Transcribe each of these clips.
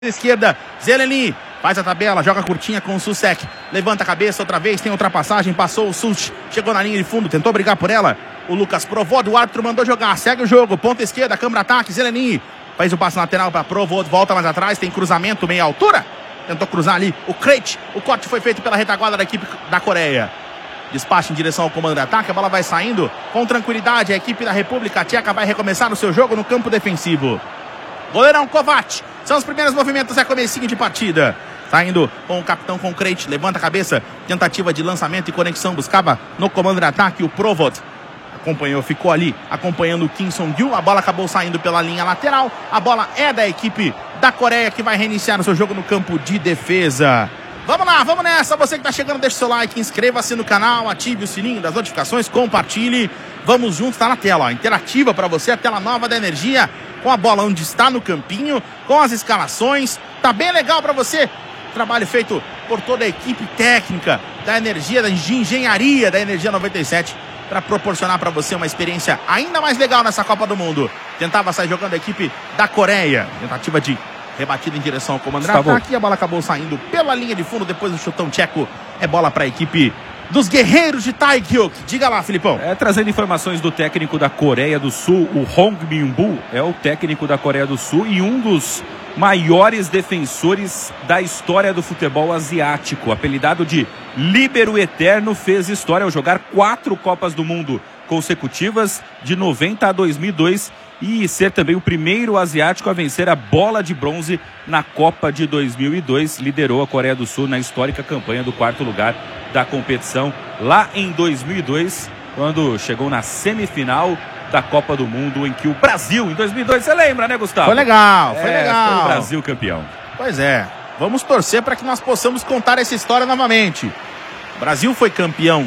Esquerda, Zeleny faz a tabela, joga curtinha com o Susek, levanta a cabeça outra vez, tem ultrapassagem, passou o Sus, chegou na linha de fundo, tentou brigar por ela, o Lucas Provod, o árbitro mandou jogar, segue o jogo, ponta esquerda, câmara ataque, Zeleny faz o passe lateral para Provod, volta mais atrás, tem cruzamento, meia altura, tentou cruzar ali, o Krejci, o corte foi feito pela retaguarda da equipe da Coreia. Despacha em direção ao comando de ataque, a bola vai saindo com tranquilidade, a equipe da República Tcheca vai recomeçar o seu jogo no campo defensivo. Goleirão Kovac, são os primeiros movimentos, é comecinho de partida. Tá indo com o capitão com o Krejci, levanta a cabeça, tentativa de lançamento e conexão, buscava no comando de ataque o Provod. Acompanhou, ficou ali acompanhando o Kim Sung-gyu, a bola acabou saindo pela linha lateral, a bola é da equipe da Coreia que vai reiniciar o seu jogo no campo de defesa. Vamos lá, vamos nessa, você que tá chegando, deixa o seu like, inscreva-se no canal, ative o sininho das notificações, compartilhe, vamos juntos, tá na tela, ó, interativa para você, a tela nova da Energia, com a bola onde está no campinho, com as escalações, tá bem legal para você, trabalho feito por toda a equipe técnica da Energia, da engenharia da Energia 97, para proporcionar para você uma experiência ainda mais legal nessa Copa do Mundo. Tentava sair jogando a equipe da Coreia, tentativa de rebatida em direção ao comando de ataque, a bola acabou saindo pela linha de fundo, depois do chutão tcheco, é bola para a equipe dos guerreiros de Taekyuk. Diga lá, Filipão. Trazendo informações do técnico da Coreia do Sul, o Hong Min-bu, é o técnico da Coreia do Sul e um dos maiores defensores da história do futebol asiático. Apelidado de Líbero Eterno, fez história ao jogar 4 Copas do Mundo consecutivas, de 90 a 2002, e ser também o primeiro asiático a vencer a bola de bronze na Copa de 2002. Liderou a Coreia do Sul na histórica campanha do 4º lugar da competição lá em 2002, quando chegou na semifinal da Copa do Mundo, em que o Brasil, em 2002, você lembra, né, Gustavo? Foi legal, foi legal. Foi o Brasil campeão. Pois é, vamos torcer para que nós possamos contar essa história novamente. O Brasil foi campeão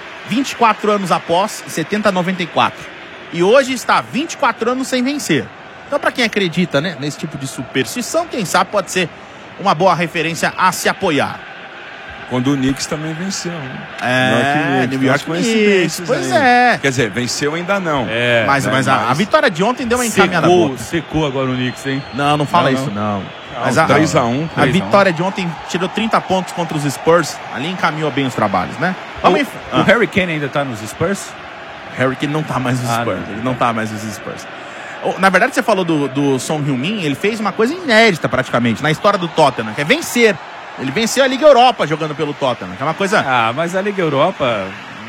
24 anos após, 70 a 94. E hoje está 24 anos sem vencer. Então, para quem acredita, né, nesse tipo de superstição, quem sabe pode ser uma boa referência a se apoiar. Quando o Knicks também venceu. New York Knicks. Pois é. Quer dizer, venceu ainda não. Mas a vitória de ontem deu uma encaminhada boa. Secou agora o Knicks, hein? Não fala isso, não. Mas 3-1. A vitória de ontem tirou 30 pontos contra os Spurs. Ali encaminhou bem os trabalhos, né? O Harry Kane ainda tá nos Spurs? Harry Kane não tá mais nos Spurs. Ele não tá mais nos Spurs. Na verdade, você falou do Son Heung-min, ele fez uma coisa inédita praticamente na história do Tottenham, que é vencer. Ele venceu a Liga Europa jogando pelo Tottenham, que é uma coisa... mas a Liga Europa...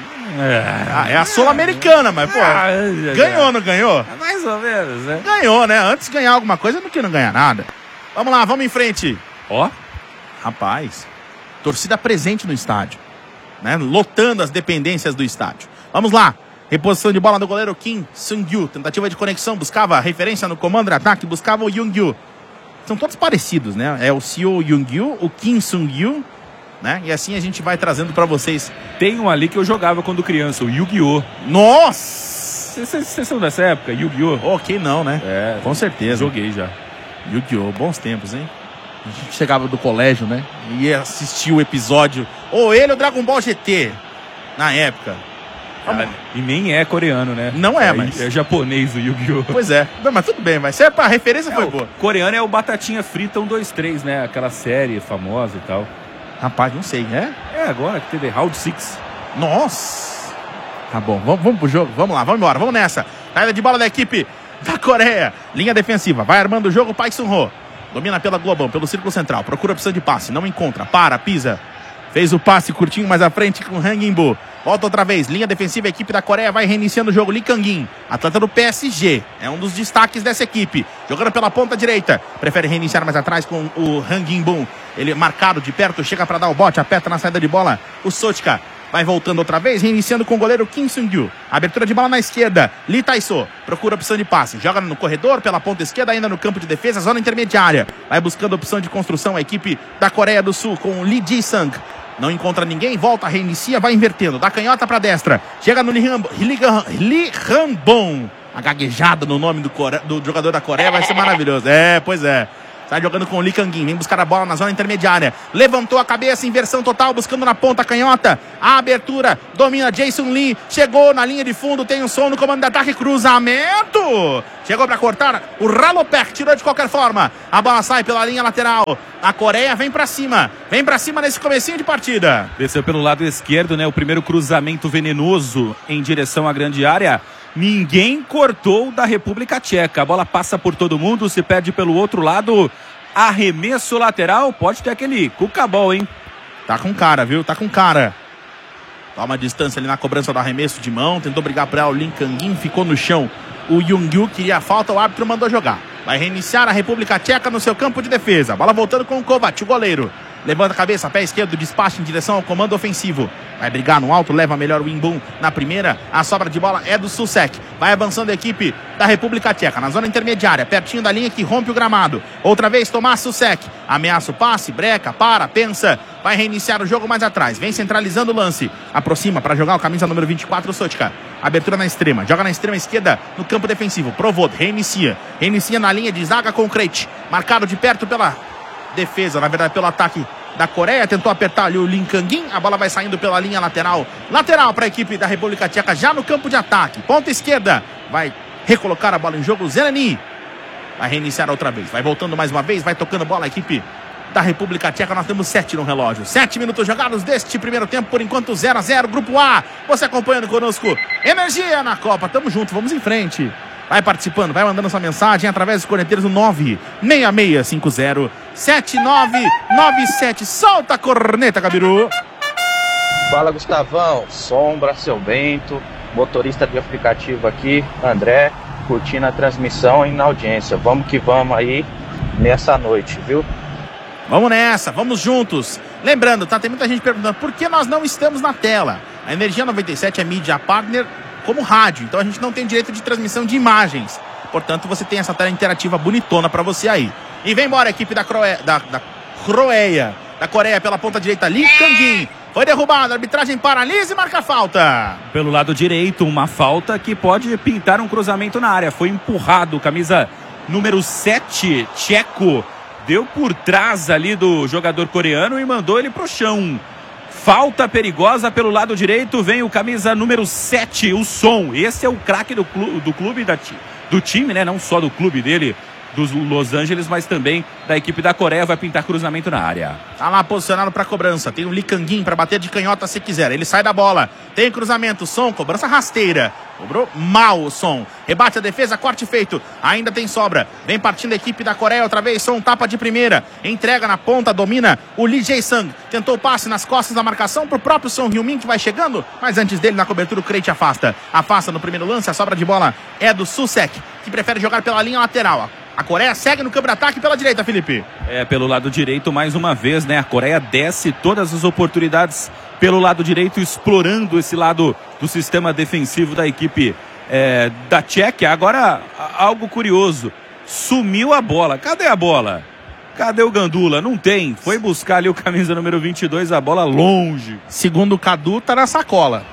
É a Sul-Americana, mas, pô, ganhou, não ganhou? Mais ou menos, né? Ganhou, né? Antes ganhar alguma coisa do que não ganhar nada. Vamos lá, vamos em frente. Ó. Rapaz, torcida presente no estádio, né? Lotando as dependências do estádio. Vamos lá. Reposição de bola do goleiro Kim Sung-gyu. Tentativa de conexão, buscava referência no comando de ataque, buscava o Young-gyu. São todos parecidos, né? É o Seo Young-gyu, o Kim Sung-gyu, né? E assim a gente vai trazendo pra vocês. Tem um ali que eu jogava quando criança, o Yu-Gi-Oh! Nossa! Vocês são dessa época, Yu-Gi-Oh! Ok, não, né? Com certeza. Joguei já. Yu-Gi-Oh! Bons tempos, hein? A gente chegava do colégio, né? E ia assistir o episódio. Ou ele ou Dragon Ball GT, na época. E nem é coreano, né? Não é, mas... É japonês o Yu-Gi-Oh! Pois é. Não, mas tudo bem, mas a referência foi boa. Coreano é o Batatinha Frita 1, 2, 3, né? Aquela série famosa e tal. Rapaz, não sei, né? Agora que teve Round 6. Nossa! Tá bom, vamos pro jogo. Vamos lá, vamos embora, vamos nessa. Saída de bola da equipe da Coreia. Linha defensiva, vai armando o jogo, Park Sun-ho. Domina pela Globão, pelo círculo central. Procura a opção de passe, não encontra. Pisa. Fez o passe curtinho mais à frente com Hang In-bu. Volta outra vez. Linha defensiva, a equipe da Coreia vai reiniciando o jogo. Lee Kang-in, atleta do PSG. É um dos destaques dessa equipe. Jogando pela ponta direita. Prefere reiniciar mais atrás com o Hang In-bu. Ele marcado de perto, chega para dar o bote. Aperta na saída de bola. O Sochka vai voltando outra vez, reiniciando com o goleiro Kim Sung-gyu. Abertura de bola na esquerda. Lee Tae-so procura opção de passe. Joga no corredor, pela ponta esquerda, ainda no campo de defesa, zona intermediária. Vai buscando opção de construção a equipe da Coreia do Sul com o Lee Ji-sung. Não encontra ninguém, volta, reinicia, vai invertendo. Da canhota para destra. Chega no Lee Han-bon. A gaguejada no nome do jogador da Coreia vai ser maravilhoso. Pois é. Sai jogando com o Lee Kang-in. Vem buscar a bola na zona intermediária. Levantou a cabeça, inversão total, buscando na ponta canhota. A abertura, domina Jason Lee. Chegou na linha de fundo, tem um som no comando de ataque. Cruzamento. Chegou para cortar o Ralopek, tirou de qualquer forma. A bola sai pela linha lateral. A Coreia vem para cima. Vem para cima nesse comecinho de partida. Desceu pelo lado esquerdo, né? O primeiro cruzamento venenoso em direção à grande área. Ninguém cortou da República Tcheca. A bola passa por todo mundo, se perde pelo outro lado. Arremesso lateral, pode ter aquele cucabol, hein? Tá com cara, viu? Tá com cara. Toma distância ali na cobrança do arremesso de mão. Tentou brigar por ela o Lee Kang-in, ficou no chão. O Jung-Yu queria a falta, o árbitro mandou jogar. Vai reiniciar a República Tcheca no seu campo de defesa. Bola voltando com o Kovac, o goleiro. Levanta a cabeça, pé esquerdo, despacha em direção ao comando ofensivo. Vai brigar no alto, leva melhor o Imbum na primeira. A sobra de bola é do Susek. Vai avançando a equipe da República Tcheca na zona intermediária, pertinho da linha que rompe o gramado. Outra vez Tomás Susek. Ameaça o passe, breca, para, pensa. Vai reiniciar o jogo mais atrás. Vem centralizando o lance. Aproxima para jogar o camisa número 24, o Sotka. Abertura na extrema. Joga na extrema esquerda no campo defensivo. Provod, reinicia. Reinicia na linha de zaga com Krejci. Marcado de perto pela defesa, na verdade pelo ataque da Coreia, tentou apertar ali o Lee Kang-in, a bola vai saindo pela linha lateral para a equipe da República Tcheca, já no campo de ataque, ponta esquerda, vai recolocar a bola em jogo, Zeleny vai reiniciar outra vez, vai voltando mais uma vez, vai tocando bola a equipe da República Tcheca. Nós temos 7 no relógio, 7 minutos jogados deste primeiro tempo, por enquanto 0-0, Grupo A, você acompanhando conosco, energia na Copa, tamo junto, vamos em frente. Vai participando, vai mandando sua mensagem através dos corneteiros no 966507997. Solta a corneta, Gabiru. Fala, Gustavão. Sombra, seu Bento, motorista de aplicativo aqui, André, curtindo a transmissão e na audiência. Vamos que vamos aí nessa noite, viu? Vamos nessa, vamos juntos. Lembrando, tá? Tem muita gente perguntando por que nós não estamos na tela. A Energia 97 é mídia partner como rádio, então a gente não tem direito de transmissão de imagens. Portanto, você tem essa tela interativa bonitona pra você aí. E vem embora a equipe da Coreia pela ponta direita, Lee Kang-in. Foi derrubado, a arbitragem paralisa e marca a falta. Pelo lado direito, uma falta que pode pintar um cruzamento na área. Foi empurrado, camisa número 7, tcheco. Deu por trás ali do jogador coreano e mandou ele pro chão. Falta perigosa pelo lado direito, vem o camisa número 7, o Son. Esse é o craque do clube, do time, né? Não só do clube dele, dos Los Angeles, mas também da equipe da Coreia. Vai pintar cruzamento na área. Tá lá posicionado para cobrança. Tem o Lee Kang-in para bater de canhota se quiser. Ele sai da bola. Tem cruzamento. Son, cobrança rasteira. Cobrou mal o Son. Rebate a defesa, corte feito. Ainda tem sobra. Vem partindo a equipe da Coreia outra vez. Son tapa de primeira. Entrega na ponta, domina o Lee Jae-sung. Tentou o passe nas costas da marcação pro próprio Son Heung-min, que vai chegando. Mas antes dele, na cobertura, o Krejci afasta. Afasta no primeiro lance. A sobra de bola é do Susek, que prefere jogar pela linha lateral. A Coreia segue no campo de ataque pela direita, Felipe. Pelo lado direito, mais uma vez, né? A Coreia desce todas as oportunidades pelo lado direito, explorando esse lado do sistema defensivo da equipe da Tchequia. Agora, algo curioso. Sumiu a bola. Cadê a bola? Cadê o Gandula? Não tem. Foi buscar ali o camisa número 22, a bola longe. Segundo o Cadu, tá na sacola.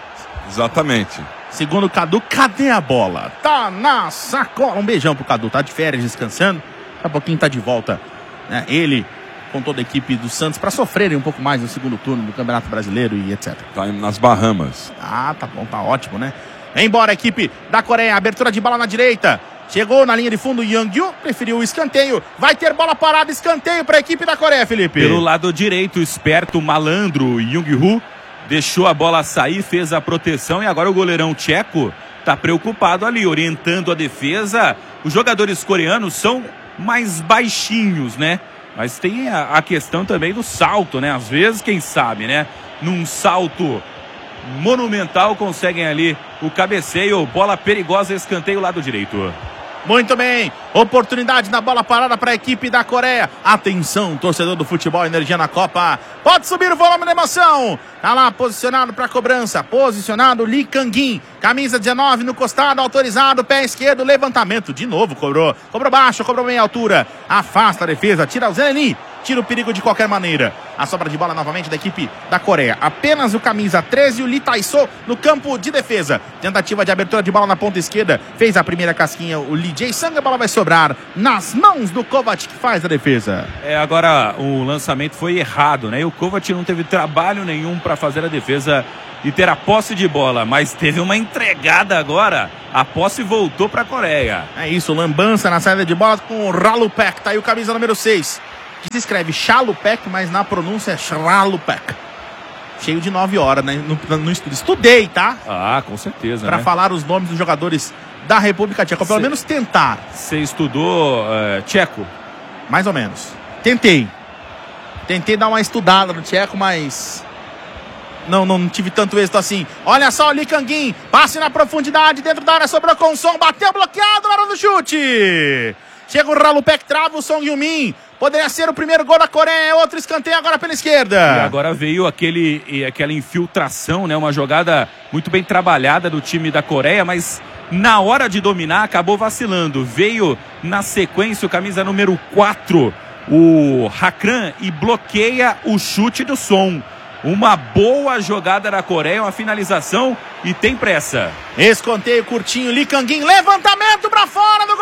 Exatamente. Segundo o Cadu, cadê a bola? Tá na sacola. Um beijão pro Cadu, tá de férias, descansando. Daqui a pouquinho tá de volta, né? Ele com toda a equipe do Santos para sofrerem um pouco mais no segundo turno do Campeonato Brasileiro e etc. Tá nas Bahamas. Ah, tá bom, tá ótimo, né? Vem embora a equipe da Coreia, abertura de bola na direita. Chegou na linha de fundo, Jung-yu preferiu o escanteio. Vai ter bola parada, escanteio para a equipe da Coreia, Felipe. Pelo lado direito, esperto, malandro, Jung-yu deixou a bola sair, fez a proteção e agora o goleirão tcheco tá preocupado ali, orientando a defesa. Os jogadores coreanos são mais baixinhos, né? Mas tem a questão também do salto, né? Às vezes, quem sabe, né? Num salto monumental conseguem ali o cabeceio, bola perigosa, escanteio lado direito. Muito bem, oportunidade na bola parada para a equipe da Coreia. Atenção, torcedor do futebol, energia na Copa. Pode subir o volume da emoção. Tá lá posicionado para a cobrança. Posicionado Lee Kang-in. Camisa 19 no costado, autorizado. Pé esquerdo, levantamento. De novo cobrou. Cobrou baixo, cobrou bem a altura. Afasta a defesa, tira o Zeleny. tira o perigo de qualquer maneira. A sobra de bola novamente da equipe da Coreia. Apenas o camisa 13, o Lee Tae-soo, no campo de defesa. Tentativa de abertura de bola na ponta esquerda. Fez a primeira casquinha o Lee Jae-sung. A bola vai sobrar nas mãos do Kovac, que faz a defesa. Agora o lançamento foi errado, né? E o Kovac não teve trabalho nenhum para fazer a defesa e ter a posse de bola, mas teve uma entregada agora. A posse voltou para a Coreia. É isso, lambança na saída de bola com o Ralupek. Tá aí o camisa número 6. Que se escreve Chalupek, mas na pronúncia é Shralupek. Cheio de 9 horas, né? No estudo. Estudei, tá? Ah, com certeza, pra falar os nomes dos jogadores da República Tcheca. Ou pelo menos tentar. Você estudou tcheco? Mais ou menos. Tentei dar uma estudada no tcheco, mas não tive tanto êxito assim. Olha só o Lee Kang-in. Passe na profundidade, dentro da área, sobrou com o Son. Bateu bloqueado na hora do chute. Chega o Ralupek, trava o Son Heung-min. Poderia ser o primeiro gol da Coreia. Outro escanteio agora pela esquerda. E agora veio aquela infiltração, né? Uma jogada muito bem trabalhada do time da Coreia, mas na hora de dominar acabou vacilando. Veio na sequência o camisa número 4, o Hakran, e bloqueia o chute do Son. Uma boa jogada da Coreia, uma finalização e tem pressa. Escanteio curtinho, Lee Kang-in, levantamento pra fora do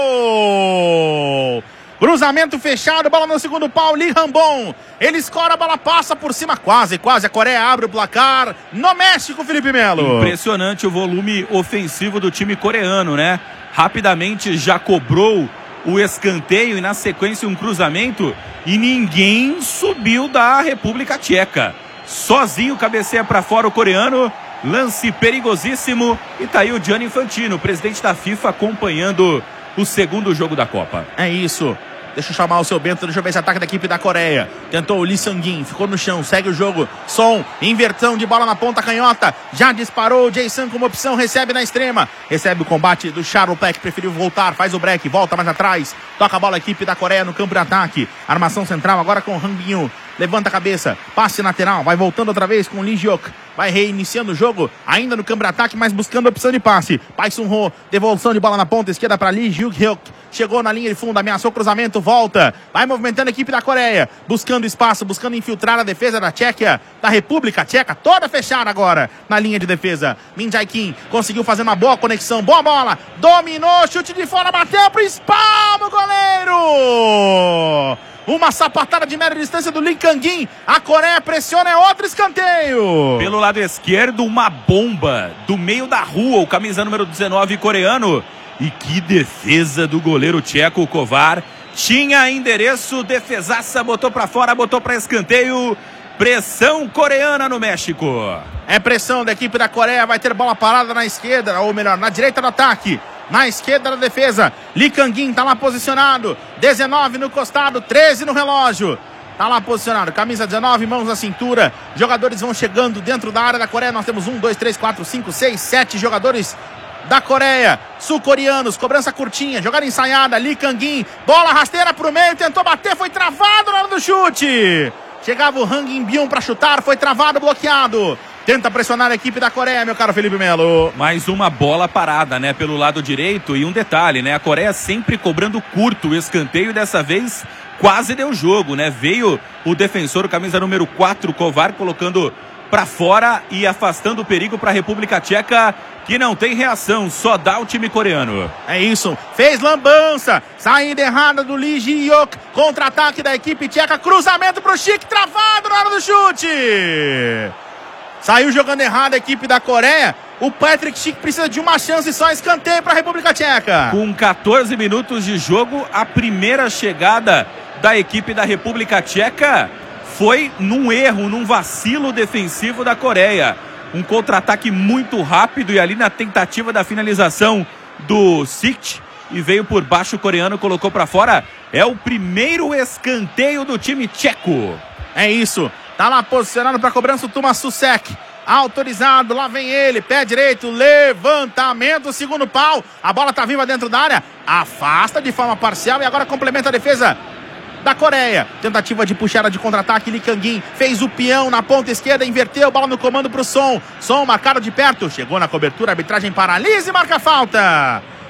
gol! Cruzamento fechado, bola no segundo pau, Lee Han-bom. Ele escora, a bola passa por cima, quase. A Coreia abre o placar no México, Felipe Melo. Impressionante o volume ofensivo do time coreano, né? Rapidamente já cobrou o escanteio e na sequência um cruzamento e ninguém subiu da República Tcheca. Sozinho cabeceia para fora o coreano, lance perigosíssimo, e tá aí o Gianni Infantino, presidente da FIFA, acompanhando o segundo jogo da Copa. É isso. Deixa eu chamar o seu Bento, deixa eu ver esse ataque da equipe da Coreia. Tentou o Lee Sang-in, ficou no chão, segue o jogo. Son, inversão de bola na ponta canhota. Já disparou o Jae-sung como opção, recebe na extrema. Recebe o combate do Sharupek, preferiu voltar, faz o break, volta mais atrás. Toca a bola a equipe da Coreia no campo de ataque. Armação central agora com o Han Bin-yu. Levanta a cabeça, passe lateral, vai voltando outra vez com o Lee Ji-ok. Vai reiniciando o jogo, ainda no campo de ataque, mas buscando a opção de passe. Pai Sun-ho, devolução de bola na ponta esquerda para Lee Ji-hyuk. Chegou na linha de fundo, ameaçou o cruzamento, volta. Vai movimentando a equipe da Coreia, buscando espaço, buscando infiltrar a defesa da Tchequia, da República Tcheca, toda fechada agora na linha de defesa. Min Jae-kim conseguiu fazer uma boa conexão, boa bola, dominou, chute de fora, bateu pro espalmo, goleiro! Uma sapatada de média distância do Lee Kang-in. A Coreia pressiona, é outro escanteio. Pelo lado esquerdo, uma bomba do meio da rua, o camisa número 19 coreano. E que defesa do goleiro tcheco, o Kovar. Tinha endereço, defesaça, botou pra fora, botou pra escanteio. Pressão coreana no México. É pressão da equipe da Coreia, vai ter bola parada na esquerda, ou melhor, na direita do ataque. Na esquerda da defesa, Lee Kang-in tá lá posicionado, 19 no costado, 13 no relógio. Tá lá posicionado, camisa 19, mãos na cintura. Jogadores vão chegando dentro da área da Coreia. Nós temos 1, 2, 3, 4, 5, 6, 7 jogadores da Coreia, sul-coreanos. Cobrança curtinha, jogada ensaiada, Lee Kang-in, bola rasteira pro meio, tentou bater, foi travado na hora do chute. Chegava o Han Bin-byun para chutar, foi travado, bloqueado. Tenta pressionar a equipe da Coreia, meu caro Felipe Melo. Mais uma bola parada, né, pelo lado direito. E um detalhe, né, a Coreia sempre cobrando curto o escanteio, e dessa vez quase deu jogo, né. Veio o defensor, o camisa número 4, Kovar, colocando para fora e afastando o perigo para a República Tcheca, que não tem reação, só dá o time coreano. É isso, fez lambança, saída errada do Lee Ji-hyuk, contra-ataque da equipe tcheca, cruzamento pro Chic, travado na hora do chute. Saiu jogando errado a equipe da Coreia. O Patrick Schick precisa de uma chance só, escanteio para a República Tcheca. Com 14 minutos de jogo, a primeira chegada da equipe da República Tcheca foi num erro, num vacilo defensivo da Coreia. Um contra-ataque muito rápido e ali na tentativa da finalização do Sik, e veio por baixo o coreano, colocou para fora. É o primeiro escanteio do time tcheco. É isso. Tá lá posicionado para cobrança o Tuma Susek. Autorizado, lá vem ele, pé direito, levantamento, segundo pau. A bola tá viva dentro da área, afasta de forma parcial e agora complementa a defesa da Coreia. Tentativa de puxada de contra-ataque, Lee Kang-in fez o peão na ponta esquerda, inverteu, bola no comando pro Son. Son marcado de perto, chegou na cobertura, a arbitragem paralisa e marca a falta.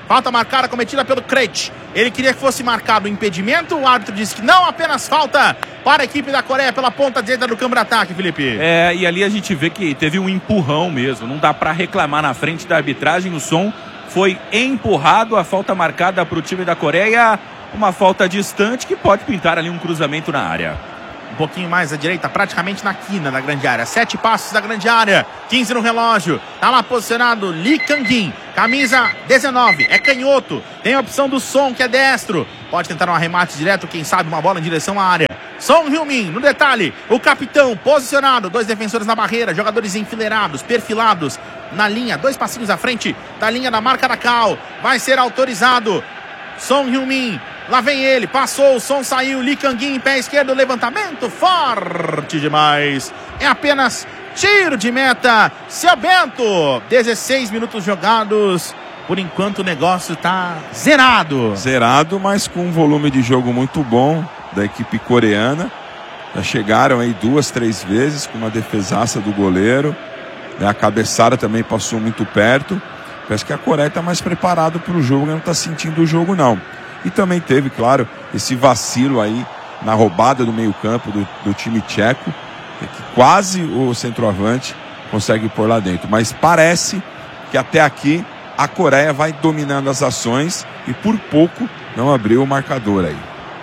Falta marcada cometida pelo Krejci. Ele queria que fosse marcado o impedimento. O árbitro disse que não, apenas falta para a equipe da Coreia pela ponta direita do campo de ataque, Felipe. E ali a gente vê que teve um empurrão mesmo. Não dá para reclamar na frente da arbitragem. O Son foi empurrado. A falta marcada para o time da Coreia. Uma falta distante que pode pintar ali um cruzamento na área. Um pouquinho mais à direita, praticamente na quina da grande área. 7 passos da grande área, 15 no relógio. Tá lá posicionado Lee Kang-in, camisa 19, é canhoto. Tem a opção do Son, que é destro. Pode tentar um arremate direto, quem sabe uma bola em direção à área. Son Heung-min, no detalhe, o capitão posicionado, 2 defensores na barreira, jogadores enfileirados, perfilados na linha, 2 passinhos à frente da linha da marca da Cal. Vai ser autorizado. Son Heung-min, lá vem ele, passou, o Son saiu, Lee Kang-in, pé esquerdo, levantamento, forte demais. É apenas tiro de meta. Seu Bento, 16 minutos jogados. Por enquanto o negócio tá zerado. Zerado, mas com um volume de jogo muito bom da equipe coreana. Já chegaram aí 2, 3 vezes com uma defesaça do goleiro. A cabeçada também passou muito perto. Parece que a Coreia está mais preparada para o jogo, não está sentindo o jogo não. E também teve, claro, esse vacilo aí na roubada do meio campo do time tcheco, que quase o centroavante consegue pôr lá dentro. Mas parece que até aqui a Coreia vai dominando as ações e por pouco não abriu o marcador aí.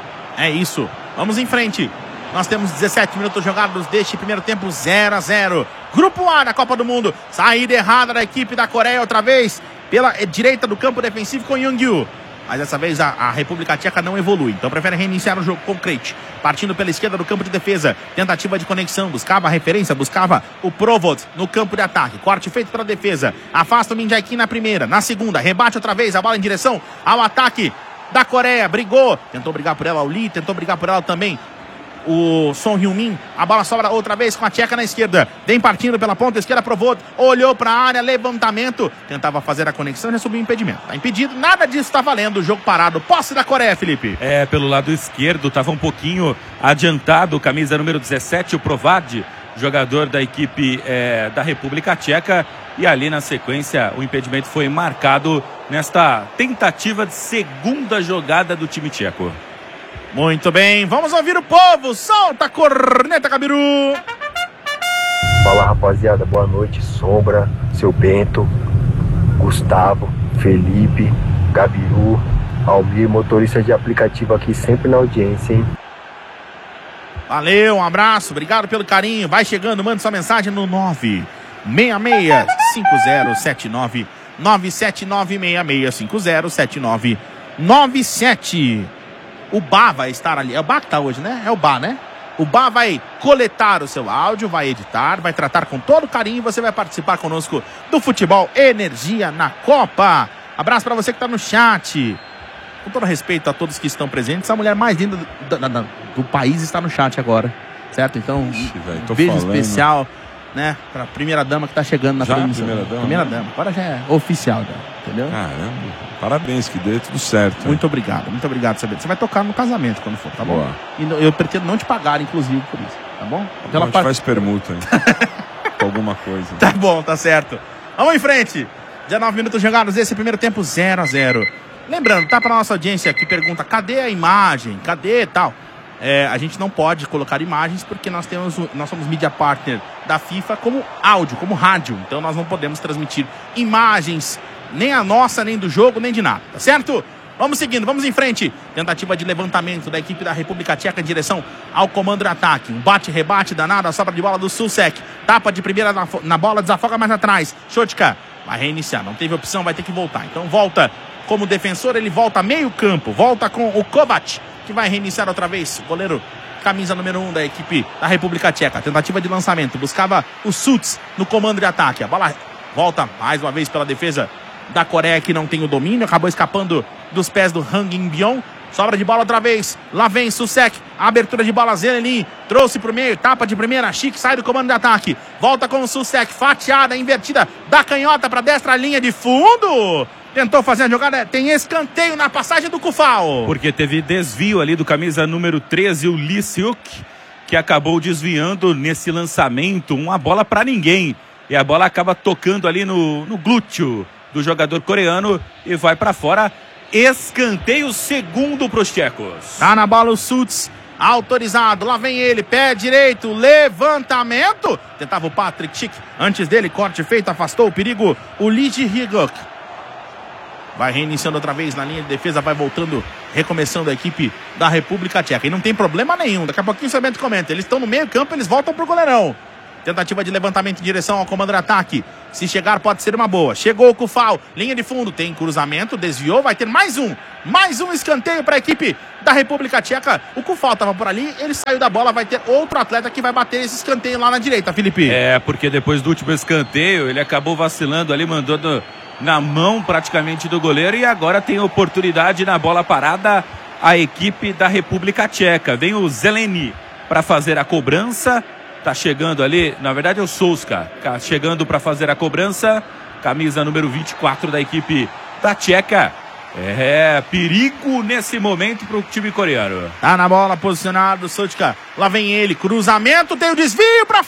É isso, vamos em frente. Nós temos 17 minutos jogados deste primeiro tempo, 0-0. Grupo A da Copa do Mundo. Saída errada da equipe da Coreia outra vez. Pela direita do campo defensivo com Young-Yu. Mas dessa vez a República Tcheca não evolui. Então prefere reiniciar o jogo com Krejci. Partindo pela esquerda do campo de defesa. Tentativa de conexão. Buscava a referência. Buscava o Provod no campo de ataque. Corte feito pela defesa. Afasta o Min Jae-Kim na primeira. Na segunda. Rebate outra vez. A bola em direção ao ataque da Coreia. Brigou. Tentou brigar por ela o Lee. Tentou brigar por ela também o Son Heung-min. A bola sobra outra vez com a tcheca na esquerda. Vem partindo pela ponta esquerda, provou, olhou para a área, levantamento, tentava fazer a conexão, já subiu o impedimento. Tá impedido, nada disso tá valendo. O jogo parado. Posse da Coreia, Felipe. Pelo lado esquerdo, estava um pouquinho adiantado, camisa número 17, o Provad, jogador da equipe da República Tcheca. E ali na sequência o impedimento foi marcado nesta tentativa de segunda jogada do time tcheco. Muito bem, vamos ouvir o povo. Solta a corneta, Gabiru. Fala, rapaziada, boa noite. Sombra, seu Bento, Gustavo, Felipe, Gabiru, Almir, motorista de aplicativo aqui, sempre na audiência, hein? Valeu, um abraço, obrigado pelo carinho. Vai chegando, manda sua mensagem no 966-5079 97966507997. O Bá vai estar ali. É o Bá que tá hoje, né? É o Bá, né? O Bá vai coletar o seu áudio, vai editar, vai tratar com todo carinho e você vai participar conosco do Futebol Energia na Copa. Abraço pra você que tá no chat. Com todo respeito a todos que estão presentes, a mulher mais linda do país está no chat agora. Certo? Então, um beijo especial, né? Pra primeira dama que tá chegando na transmissão. Primeira dama. Agora já é oficial, né? Entendeu? Caramba, parabéns, que dê tudo certo. Muito obrigado, Saber. Você vai tocar no casamento quando for, tá bom? Boa. E eu pretendo não te pagar, inclusive, por isso, tá bom? A gente faz permuta, hein? Com alguma coisa. Tá bom, tá certo. Vamos em frente. 19 minutos jogados, esse primeiro tempo 0-0. Lembrando, tá pra nossa audiência que pergunta, cadê a imagem? Cadê tal? A gente não pode colocar imagens porque nós somos media partner da FIFA como áudio, como rádio. Então nós não podemos transmitir imagens, nem a nossa, nem do jogo, nem de nada, tá certo? Vamos seguindo, vamos em frente. Tentativa de levantamento da equipe da República Tcheca em direção ao comando de ataque. Um bate-rebate danado, a sobra de bola do Susek. Tapa de primeira na bola, desafoga mais atrás. Shotka vai reiniciar, não teve opção, vai ter que voltar. Então volta como defensor, ele volta meio campo. Volta com o Kovac, que vai reiniciar outra vez. O goleiro, camisa número 1 da equipe da República Tcheca. Tentativa de lançamento, buscava o Suts no comando de ataque. A bola volta mais uma vez pela defesa da Coreia, que não tem o domínio, acabou escapando dos pés do Hang In-byong. Sobra de bola outra vez, lá vem Susek, a abertura de bola, Zeleny trouxe pro meio, tapa de primeira, Chic sai do comando de ataque, volta com o Susek, fatiada, invertida, da canhota para destra, linha de fundo, tentou fazer a jogada, tem escanteio na passagem do Kufal. Porque teve desvio ali do camisa número 13, o Lee Seok, que acabou desviando nesse lançamento, uma bola para ninguém, e a bola acaba tocando ali no glúteo do jogador coreano e vai para fora. Escanteio segundo para os tchecos. Tá na bola o Suts, autorizado, lá vem ele, pé direito, levantamento. Tentava o Patrick Schick, antes dele, corte feito, afastou o perigo, o Liji Higok. Vai reiniciando outra vez na linha de defesa, vai voltando, recomeçando a equipe da República Tcheca. E não tem problema nenhum, daqui a pouquinho o Sebento comenta, eles estão no meio campo, eles voltam pro goleirão. Tentativa de levantamento em direção ao comando de ataque. Se chegar pode ser uma boa. Chegou o Kufal, linha de fundo, tem cruzamento, desviou, vai ter mais um escanteio para a equipe da República Tcheca. O Kufal estava por ali, ele saiu da bola, vai ter outro atleta que vai bater esse escanteio lá na direita, Felipe. Porque depois do último escanteio, ele acabou vacilando ali, mandando na mão praticamente do goleiro e agora tem oportunidade na bola parada a equipe da República Tcheca. Vem o Zeleny para fazer a cobrança. Tá chegando ali, na verdade é o Souska, chegando para fazer a cobrança, camisa número 24 da equipe da Tcheca. Perigo nesse momento pro time coreano. Tá na bola, posicionado, Souska, lá vem ele, cruzamento, tem o desvio para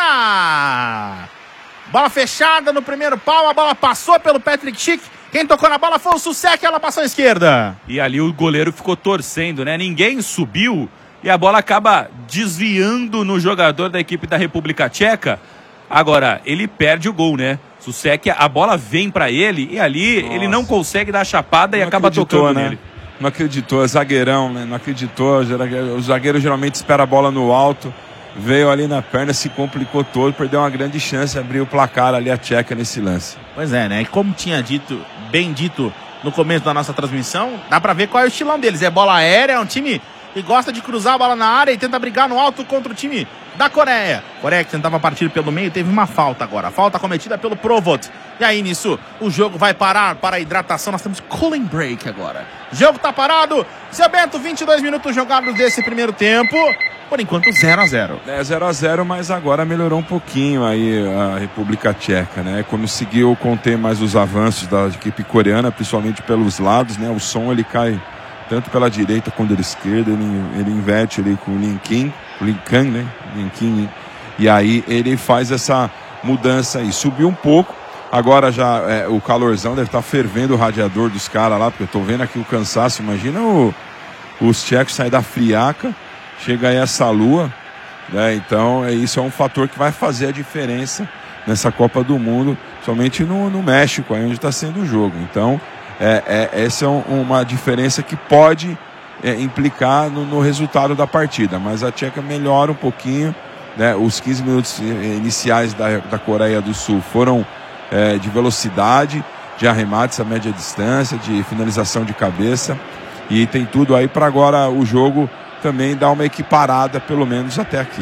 fora! Bola fechada no primeiro pau, a bola passou pelo Patrick Schick, quem tocou na bola foi o Susek, ela passou à esquerda. E ali o goleiro ficou torcendo, né? Ninguém subiu. E a bola acaba desviando no jogador da equipe da República Tcheca. Agora, ele perde o gol, né? Susek, a bola vem pra ele e ali ele não consegue dar a chapada e acaba tocando nele. Não acreditou, é zagueirão, né? Não acreditou. O zagueiro geralmente espera a bola no alto. Veio ali na perna, se complicou todo, perdeu uma grande chance, abriu o placar ali a Tcheca nesse lance. Pois é, né? E como tinha bem dito no começo da nossa transmissão, dá pra ver qual é o estilão deles. É bola aérea, é um time que gosta de cruzar a bola na área e tenta brigar no alto contra o time da Coreia. Coreia que tentava partir pelo meio, teve uma falta agora. Falta cometida pelo Provod. E aí nisso, o jogo vai parar para a hidratação. Nós temos cooling break agora. O jogo tá parado. Seu Bento, 22 minutos jogados desse primeiro tempo. Por enquanto 0-0. 0-0, mas agora melhorou um pouquinho aí a República Tcheca, né? Conseguiu conter mais os avanços da equipe coreana, principalmente pelos lados, né? O som ele cai tanto pela direita quanto pela esquerda, ele inverte ali com o Linkin, né? Linkin, e aí ele faz essa mudança aí, subiu um pouco, agora já o calorzão deve estar fervendo o radiador dos caras lá, porque eu tô vendo aqui o cansaço, imagina os tchecos saem da friaca, chega aí essa lua, né? Então isso é um fator que vai fazer a diferença nessa Copa do Mundo, somente no México, aí onde está sendo o jogo, então essa é uma diferença que pode implicar no resultado da partida, mas a Tcheca melhora um pouquinho, né? Os 15 minutos iniciais da Coreia do Sul foram de velocidade, de arremates a média distância, de finalização de cabeça, e tem tudo aí para agora o jogo também dar uma equiparada, pelo menos até aqui.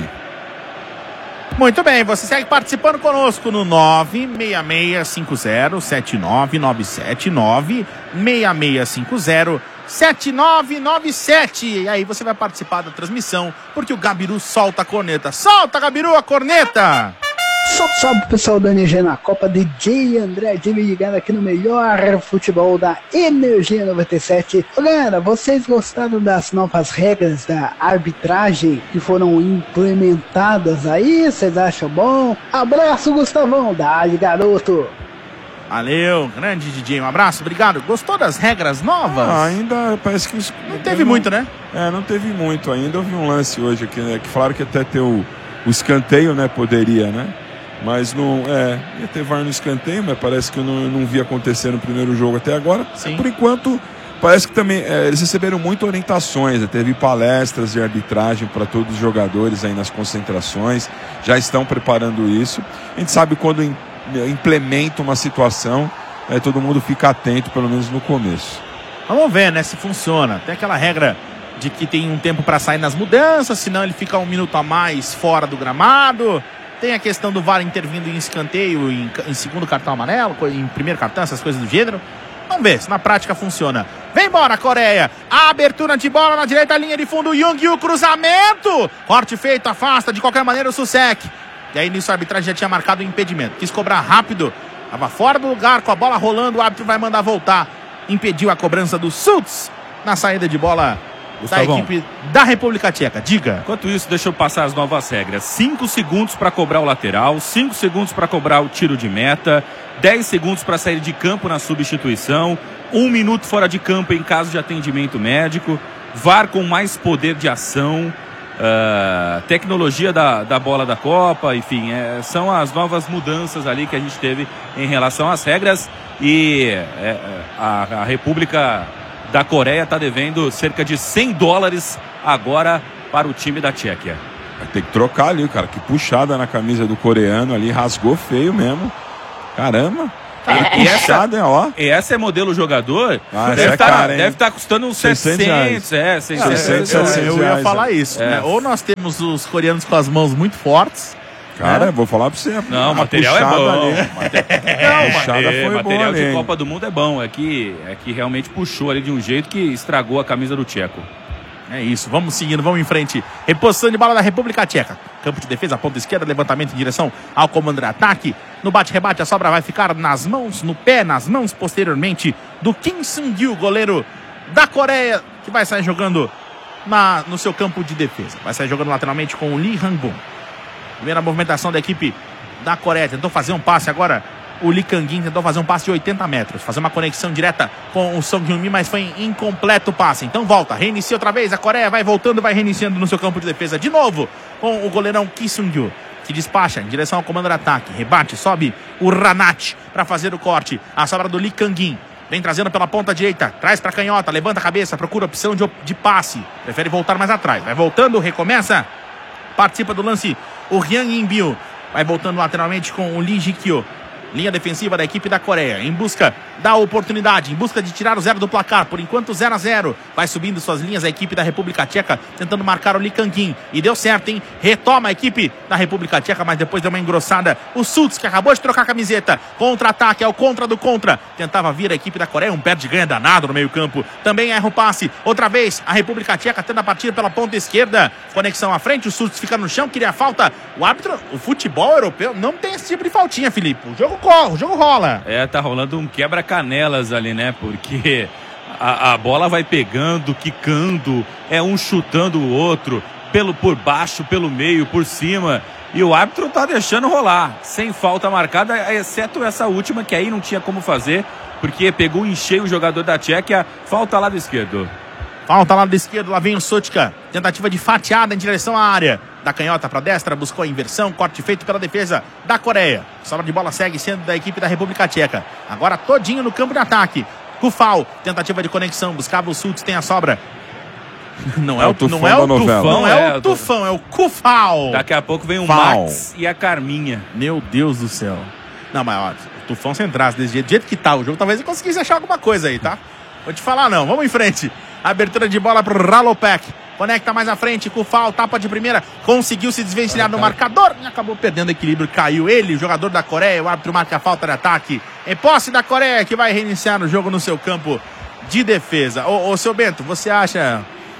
Muito bem, você segue participando conosco no 966507997, 966507997. E aí você vai participar da transmissão, porque o Gabiru solta a corneta. Solta, Gabiru, a corneta! Salve pessoal da Energia na Copa, DJ André Jimmy ligado aqui no melhor futebol da Energia 97. Galera, vocês gostaram das novas regras da arbitragem que foram implementadas aí? Vocês acham bom? Abraço, Gustavão, dale garoto! Valeu, grande DJ, um abraço, obrigado. Gostou das regras novas? Ainda parece que... Não teve muito, né? Não teve muito ainda. Eu vi um lance hoje aqui, né, que falaram que até ter o escanteio, né, poderia, né? Mas não, ia ter VAR no escanteio, mas parece que eu não vi acontecer no primeiro jogo até agora. Sim. Por enquanto, parece que também eles receberam muitas orientações, né? Teve palestras de arbitragem para todos os jogadores aí nas concentrações, já estão preparando isso. A gente sabe quando implementa uma situação, todo mundo fica atento, pelo menos no começo. Vamos ver, né, se funciona. Tem aquela regra de que tem um tempo para sair nas mudanças, senão ele fica 1 minuto a mais fora do gramado. Tem a questão do VAR intervindo em escanteio, em segundo cartão amarelo, em primeiro cartão, essas coisas do gênero. Vamos ver se na prática funciona. Vem embora, Coreia. A abertura de bola na direita, linha de fundo. Young-Yu, cruzamento. Corte feito, afasta de qualquer maneira o Susek. E aí nisso a arbitragem já tinha marcado o impedimento. Quis cobrar rápido. Estava fora do lugar, com a bola rolando. O árbitro vai mandar voltar. Impediu a cobrança do Suts. Na saída de bola, Gustavão, equipe da República Tcheca. Diga. Enquanto isso, deixa eu passar as novas regras. 5 segundos para cobrar o lateral, 5 segundos para cobrar o tiro de meta, 10 segundos para sair de campo na substituição, 1 minuto fora de campo em caso de atendimento médico, VAR com mais poder de ação, tecnologia da bola da Copa, enfim, são as novas mudanças ali que a gente teve em relação às regras. E a República da Coreia está devendo cerca de $100 agora para o time da Tchequia. Vai ter que trocar ali, cara. Que puxada na camisa do coreano ali, rasgou feio mesmo. Caramba. E essa é modelo jogador, deve estar custando uns 600, 700 eu ia falar isso, né? Ou nós temos os coreanos com as mãos muito fortes. Cara, vou falar pra você. Não, o material é bom. Material de ali. Copa do Mundo é bom. É que realmente puxou ali de um jeito que estragou a camisa do tcheco. É isso, vamos seguindo, vamos em frente. Reposição de bola da República Tcheca. Campo de defesa, ponta esquerda, levantamento em direção ao comando de ataque. No bate-rebate, a sobra vai ficar nas mãos, no pé, nas mãos posteriormente do Kim Sung-gyu, goleiro da Coreia, que vai sair jogando no seu campo de defesa. Vai sair jogando lateralmente com o Lee Hang-bum. Primeira movimentação da equipe da Coreia. Tentou fazer um passe agora. O Lee Kang-in tentou fazer um passe de 80 metros. Fazer uma conexão direta com o Song Hyun-min, mas foi incompleto o passe. Então volta, reinicia outra vez. A Coreia vai voltando, vai reiniciando no seu campo de defesa. De novo com o goleirão Kim Sung-gyu, que despacha em direção ao comando de ataque. Rebate, sobe o Ranat para fazer o corte. A sobra do Lee Kang-in. Vem trazendo pela ponta direita. Traz para canhota, levanta a cabeça, procura opção de passe. Prefere voltar mais atrás. Vai voltando, recomeça. Participa do lance o Hyang In-bill. Vai voltando lateralmente com o Lee Ji-kyo. Linha defensiva da equipe da Coreia, em busca da oportunidade, em busca de tirar o 0 do placar. Por enquanto 0-0. Vai subindo suas linhas a equipe da República Tcheca, tentando marcar o Lee Kang-in. E deu certo, hein? Retoma a equipe da República Tcheca, mas depois deu uma engrossada. O Suts, que acabou de trocar a camiseta. Contra-ataque, é o contra do contra. Tentava vir a equipe da Coreia, um perde-ganha danado no meio campo. Também erra o passe. Outra vez, a República Tcheca tenta partir pela ponta esquerda. Conexão à frente, o Suts fica no chão, queria falta. O árbitro, o futebol europeu não tem esse tipo de faltinha, Felipe. O jogo corre, o jogo rola. Tá rolando um quebra-canelas ali, né? Porque a bola vai pegando, quicando, um chutando o outro, por baixo, pelo meio, por cima. E o árbitro tá deixando rolar, sem falta marcada, exceto essa última, que aí não tinha como fazer, porque pegou em cheio o jogador da Tchequia. Falta lado esquerdo. Falta lado esquerdo, lá vem o Sotka. Tentativa de fatiada em direção à área. Da canhota para destra, buscou a inversão. Corte feito pela defesa da Coreia. Sobra de bola segue sendo da equipe da República Tcheca. Agora todinho no campo de ataque. Kufal, tentativa de conexão. Buscava o Suts, tem a sobra. Não é o Tufão, é o Kufal. Daqui a pouco vem o Max e a Carminha. Meu Deus do céu. Não, mas ó, o Tufão se entrasse desse jeito, do jeito que tá o jogo, talvez eu conseguisse achar alguma coisa aí, tá? Vou te falar não, vamos em frente. Abertura de bola pro Ralopek. Conecta mais à frente, Kufal, tapa de primeira. Conseguiu se desvencilhar no marcador e acabou perdendo equilíbrio. Caiu ele, o jogador da Coreia. O árbitro marca a falta de ataque. Em posse da Coreia, que vai reiniciar o jogo no seu campo de defesa. Ô seu Bento, você acha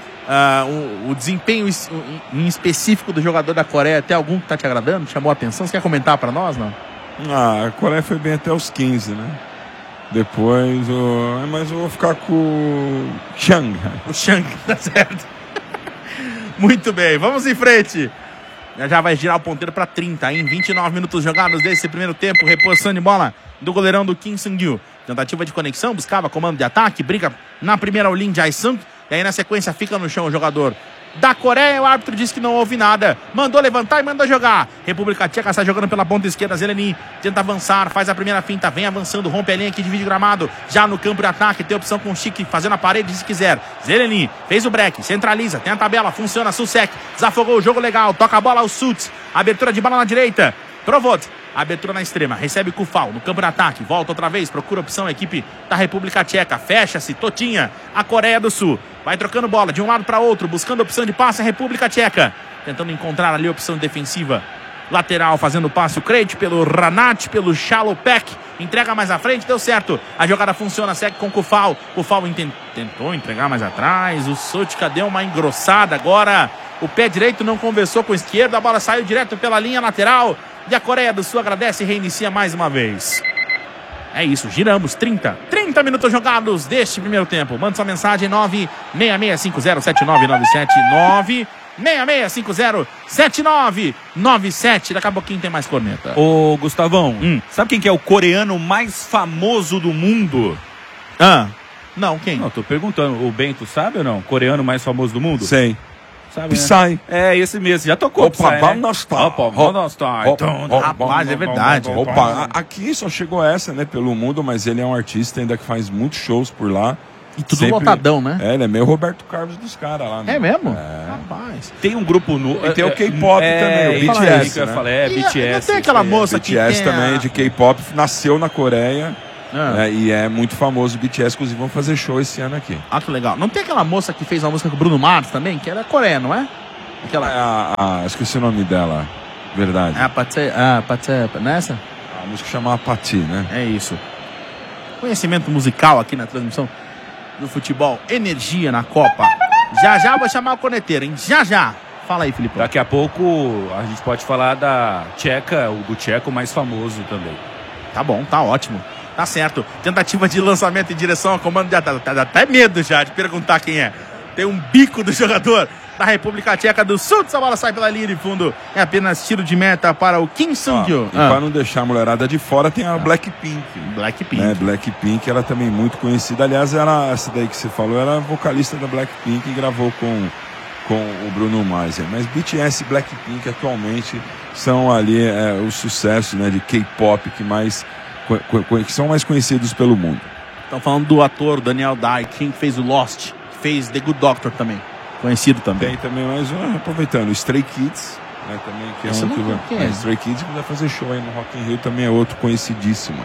o desempenho em específico do jogador da Coreia até algum que tá te agradando? Chamou a atenção? Você quer comentar para nós, não? A Coreia foi bem até os 15, né? Depois, mas eu vou ficar com o Chang. O Chang, tá certo. Muito bem, vamos em frente. Já vai girar o ponteiro para 30, em 29 minutos jogados desse primeiro tempo. Reposição de bola do goleirão do Kim Sung-gyu. Tentativa de conexão, buscava comando de ataque, briga na primeira o Lim Jae-sung. E aí na sequência fica no chão o jogador da Coreia. O árbitro disse que não houve nada. Mandou levantar e mandou jogar. República Tcheca está jogando pela ponta esquerda. Zeleny tenta avançar, faz a primeira finta, vem avançando, rompe a linha que divide o gramado. Já no campo de ataque, tem opção com o Chique fazendo a parede se quiser. Zeleny fez o break, centraliza, tem a tabela, funciona. Susek desafogou o jogo legal, toca a bola ao Suts. Abertura de bola na direita. Provot. Abertura na extrema, recebe Kufal no campo de ataque, volta outra vez, procura opção a equipe da República Tcheca, fecha-se, Totinha, a Coreia do Sul, vai trocando bola de um lado para outro, buscando opção de passe a República Tcheca, tentando encontrar ali a opção defensiva, lateral fazendo passe o Krejci pelo Ranat, pelo Chalopek, entrega mais à frente, deu certo, a jogada funciona, segue com Kufal, Kufal tentou entregar mais atrás, o Sotka deu uma engrossada agora, o pé direito não conversou com o esquerdo, a bola saiu direto pela linha lateral, e a Coreia do Sul agradece e reinicia mais uma vez. É isso, giramos 30 minutos jogados deste primeiro tempo. Manda sua mensagem 966507997 966507997. Daqui a pouquinho tem mais corneta. Ô, Gustavão, sabe quem que é o coreano mais famoso do mundo? Não, quem? Não, tô perguntando. O Bento sabe ou não? Coreano mais famoso do mundo? Sei. Sabe, Psy. né? É, esse mesmo. Já tocou. Opa, vamos tá. Rapaz, é verdade. Opa, aqui só chegou essa, né, pelo mundo, mas ele é um artista ainda que faz muitos shows por lá. E tudo lotadão, né? É, ele é meio Roberto Carlos dos caras lá. Né? É mesmo? É. Rapaz. Tem um grupo no... E tem o K-pop também, o BTS, né? BTS. Não tem aquela moça que BTS tem também, de K-pop, nasceu na Coreia. E é muito famoso o BTS, inclusive vão fazer show esse ano aqui. Ah, que legal. Não tem aquela moça que fez uma música com o Bruno Mars também, que era coreana, não é? Aquela... esqueci o nome dela, verdade. Patê, nessa? A música chamava Pati, né? É isso. Conhecimento musical aqui na transmissão do futebol, energia na Copa. Já vou chamar o corneteiro, hein? Já. Fala aí, Felipe. Daqui a pouco a gente pode falar da Tcheca, do tcheco mais famoso também. Tá bom, tá ótimo. Tá certo. Tentativa de lançamento em direção ao comando de ataque. Dá até medo já de perguntar quem é. Tem um bico do jogador da República Tcheca do Sul. Essa bola sai pela linha de fundo. É apenas tiro de meta para o Kim Sung-gyu. E para não deixar a mulherada de fora, tem a Blackpink. Blackpink, ela também muito conhecida. Aliás, essa daí que você falou, era vocalista da Blackpink e gravou com o Bruno Mars. Mas BTS e Blackpink atualmente são ali os sucessos, né, de K-pop que são mais conhecidos pelo mundo. Estão falando do ator Daniel Day, quem fez o Lost, que fez The Good Doctor também. Conhecido também. Tem também mais aproveitando, Stray Kids, né, também, que Stray Kids que vai fazer show aí no Rock in Rio, também é outro conhecidíssimo.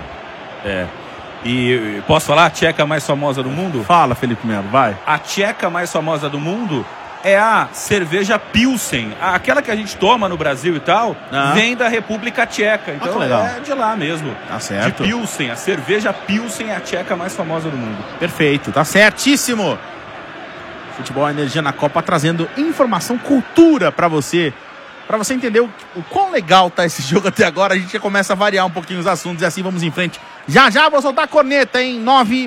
E posso falar a tcheca mais famosa do mundo? Fala, Felipe Melo, vai. A tcheca mais famosa do mundo é a cerveja Pilsen. Aquela que a gente toma no Brasil e tal, vem da República Tcheca. Então legal. É de lá mesmo. Tá certo. De Pilsen. A cerveja Pilsen é a tcheca mais famosa do mundo. Perfeito, tá certíssimo. Futebol Energia na Copa trazendo informação, cultura pra você. Pra você entender o quão legal tá esse jogo até agora. A gente já começa a variar um pouquinho os assuntos e assim vamos em frente. Já vou soltar a corneta, hein?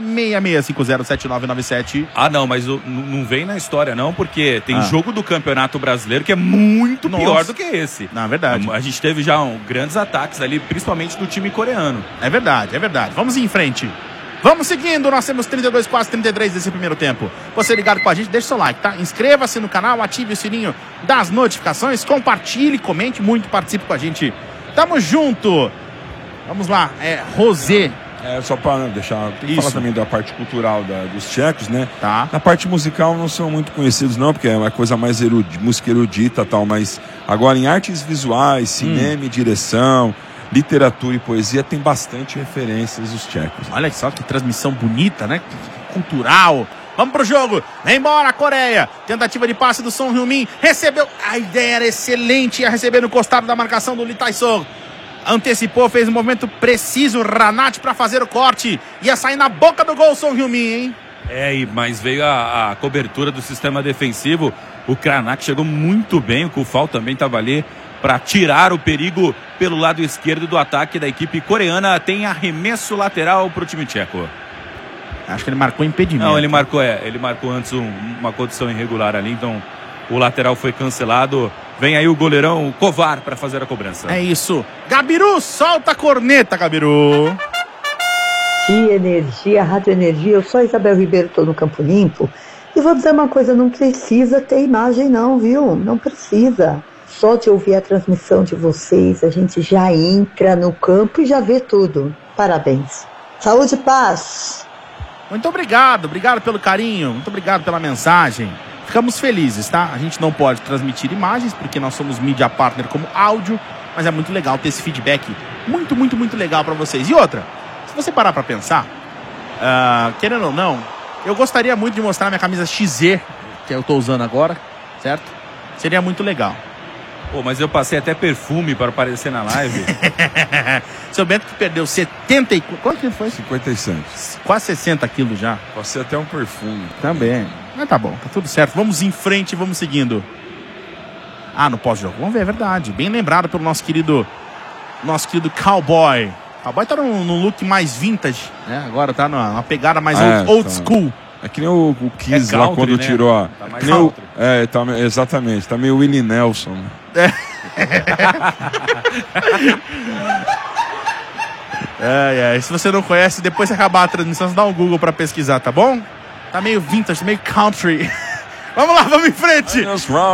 966507997. Não, mas não vem na história não, porque tem jogo do Campeonato Brasileiro que é muito pior do que esse. Na verdade. A gente teve já grandes ataques ali, principalmente do time coreano. É verdade. Vamos em frente. Vamos seguindo, nós temos 32, quase 33 desse primeiro tempo. Você ligado com a gente, deixa o seu like, tá? Inscreva-se no canal, ative o sininho das notificações, compartilhe, comente muito, participe com a gente. Tamo junto. Vamos lá, Rosé. Só para deixar, tem que falar também da parte cultural dos tchecos, né? Tá. Na parte musical não são muito conhecidos não, porque é uma coisa mais música erudita e tal, mas agora em artes visuais, cinema e direção, literatura e poesia, tem bastante referências os tchecos. Olha só que transmissão bonita, né? Cultural. Vamos pro jogo. Vem embora, Coreia. Tentativa de passe do Son Heung-min. Recebeu. A ideia era excelente. Ia receber no costado da marcação do Lee Tae-sung. Antecipou, fez um movimento preciso. Ranat para fazer o corte. Ia sair na boca do gol, Son Heung-min, hein? Mas veio a cobertura do sistema defensivo. O Kranak chegou muito bem. O Kufal também estava ali para tirar o perigo pelo lado esquerdo do ataque da equipe coreana. Tem arremesso lateral para o time tcheco. Acho que ele marcou impedimento. Não, ele marcou antes uma condição irregular ali, então o lateral foi cancelado. Vem aí o goleirão Kovar para fazer a cobrança. É isso. Gabiru, solta a corneta, Gabiru. Energia, Rádio Energia, eu sou a Isabel Ribeiro, estou no Campo Limpo. E vou dizer uma coisa, não precisa ter imagem não, viu? Não precisa. Só de ouvir a transmissão de vocês, a gente já entra no campo e já vê tudo. Parabéns. Saúde e paz. Muito obrigado pelo carinho, muito obrigado pela mensagem. Ficamos felizes, tá? A gente não pode transmitir imagens, porque nós somos mídia partner como áudio, mas é muito legal ter esse feedback, muito, muito, muito legal pra vocês. E outra, se você parar pra pensar, querendo ou não, eu gostaria muito de mostrar minha camisa XZ, que eu tô usando agora, certo? Seria muito legal. Mas eu passei até perfume para aparecer na live. Seu Bento que perdeu 70 e... Quanto que foi? 57. Quase 60 quilos já. Passei até um perfume. Também. Mas tá bom, tá tudo certo. Vamos em frente, vamos seguindo. No pós-jogo. Vamos ver, é verdade. Bem lembrado pelo nosso querido cowboy. Cowboy tá num look mais vintage, né? Agora tá numa pegada mais old school. É que nem o Kiss country, lá quando né? tirou a... Tá mais country. Exatamente. Tá meio Willie Nelson. Né? Se você não conhece, depois que acabar a transmissão, você dá um Google pra pesquisar, tá bom? Tá meio vintage, meio country. Vamos lá, vamos em frente!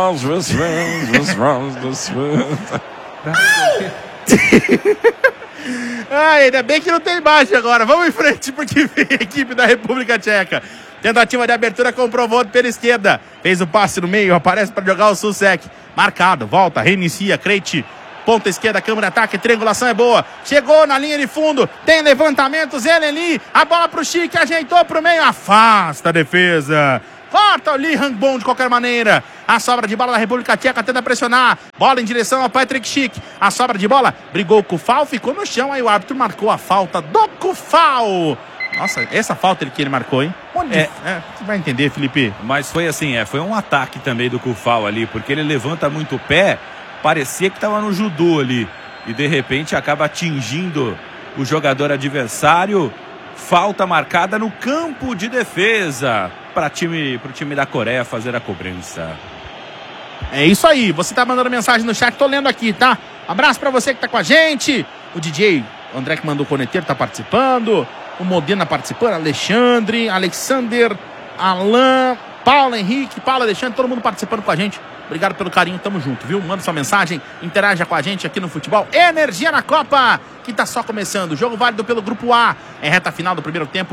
Ainda bem que não tem imagem agora. Vamos em frente, porque vem a equipe da República Tcheca. Tentativa de abertura com o Provod pela esquerda. Fez o passe no meio, aparece para jogar o Susek. Marcado, volta, reinicia, Krejci. Ponta esquerda, câmara de ataque, triangulação é boa. Chegou na linha de fundo, tem levantamento, Zeleny. A bola pro Chique, ajeitou pro meio, afasta a defesa. Corta o Lee Hangbom de qualquer maneira. A sobra de bola da República Tcheca tenta pressionar. Bola em direção ao Patrick Schick. A sobra de bola, brigou o Kufal, ficou no chão. Aí o árbitro marcou a falta do Kufal. Nossa, essa falta que ele marcou, hein? Você vai entender, Felipe. Mas foi assim, foi um ataque também do Kufal ali, porque ele levanta muito o pé. Parecia que estava no judô ali. E de repente acaba atingindo o jogador adversário. Falta marcada no campo de defesa para o time da Coreia fazer a cobrança. É isso aí, você tá mandando mensagem no chat, tô lendo aqui, tá? Abraço para você que tá com a gente. O DJ André que mandou o corneteiro tá participando. O Modena participando, Alexandre, Alexander, Alain, Paulo Henrique, Paulo Alexandre, todo mundo participando com a gente. Obrigado pelo carinho, tamo junto, viu? Manda sua mensagem, interaja com a gente aqui no Futebol Energia na Copa, que tá só começando. Jogo válido pelo Grupo A. É reta final do primeiro tempo,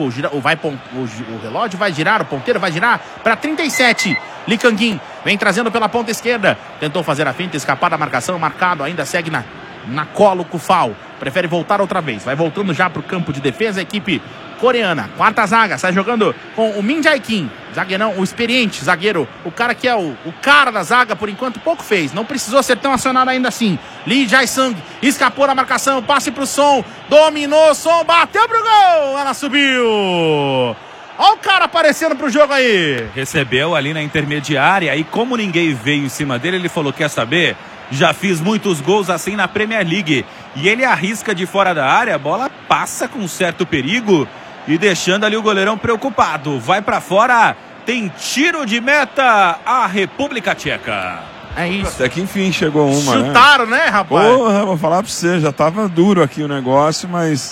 o relógio vai girar, o ponteiro vai girar para 37. Lee Kang-in vem trazendo pela ponta esquerda. Tentou fazer a finta, escapar da marcação, marcado, ainda segue na cola o Kufal. Prefere voltar outra vez. Vai voltando já pro campo de defesa a equipe coreana. Quarta zaga, sai jogando com o Min Jae-kim. Zagueirão, o experiente zagueiro. O cara que é o cara da zaga, por enquanto, pouco fez. Não precisou ser tão acionado ainda assim. Lee Jae-sung escapou da marcação. Passe pro Son. Dominou, Son. Bateu pro gol. Ela subiu. Olha o cara aparecendo pro jogo aí. Recebeu ali na intermediária. E como ninguém veio em cima dele, ele falou, quer saber? Já fiz muitos gols assim na Premier League. E ele arrisca de fora da área. A bola passa com certo perigo. E deixando ali o goleirão preocupado. Vai pra fora. Tem tiro de meta a República Tcheca. É isso. Até que enfim chegou uma, Chutaram, né, rapaz? Porra, vou falar pra você. Já tava duro aqui o negócio, mas...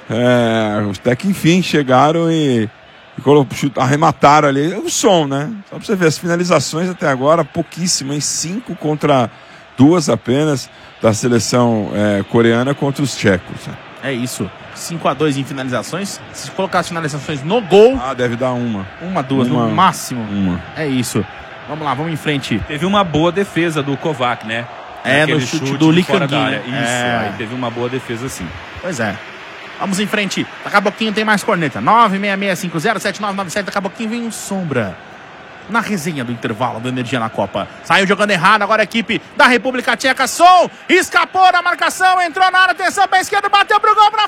até que enfim chegaram e arremataram ali. O Som, né? Só pra você ver, as finalizações até agora, pouquíssimas. 5 contra 2 apenas da seleção coreana contra os tchecos. É isso. 5-2 em finalizações. Se colocar as finalizações no gol... deve dar uma. Duas, no máximo. Uma. É isso. Vamos lá, vamos em frente. Teve uma boa defesa do Kovac, né? No chute do Lee Kang-in. Isso, aí teve uma boa defesa sim. Pois é. Vamos em frente. Daqui a pouquinho tem mais corneta. 966507997. Daqui a pouquinho vem um Sombra. Na resenha do intervalo do Energia na Copa. Saiu jogando errado, agora a equipe da República Tcheca. Som, escapou da marcação, entrou na área, atenção para a esquerda, bateu pro gol para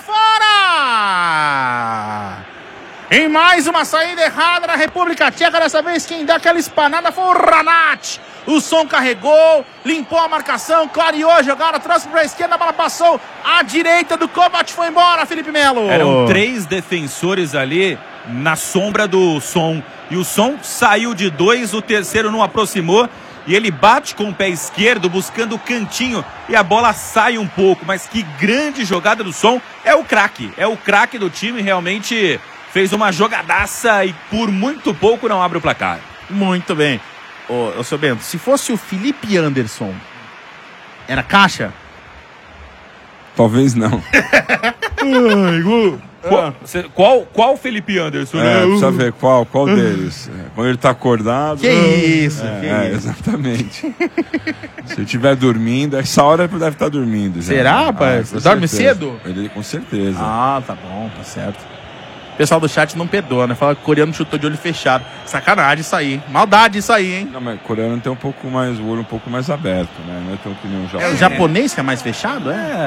fora! Em mais uma saída errada na República Tcheca, dessa vez quem dá aquela espanada foi o Ranat. O Som carregou, limpou a marcação, clareou a jogada, trouxe para a esquerda, a bola passou à direita do Kovac, foi embora, Felipe Melo. Eram 3 defensores ali na sombra do Som. E o Som saiu de 2, o terceiro não aproximou. E ele bate com o pé esquerdo, buscando o cantinho. E a bola sai um pouco. Mas que grande jogada do Som. É o craque. É o craque do time. Realmente fez uma jogadaça e por muito pouco não abre o placar. Muito bem. Ô, seu Bento, se fosse o Felipe Anderson, era caixa? Talvez não. Qual Felipe Anderson? Precisa ver qual deles. Quando ele tá acordado. Que isso? Exatamente. Se ele estiver dormindo, essa hora ele deve estar dormindo. Será, rapaz? Dorme cedo? Ele, com certeza. Tá bom, tá certo. O pessoal do chat não perdoa, né? Fala que o coreano chutou de olho fechado. Sacanagem isso aí. Maldade isso aí, hein? Não, mas o coreano tem o olho um pouco mais aberto, né? Não é tão que nem o japonês. É o japonês que é mais fechado,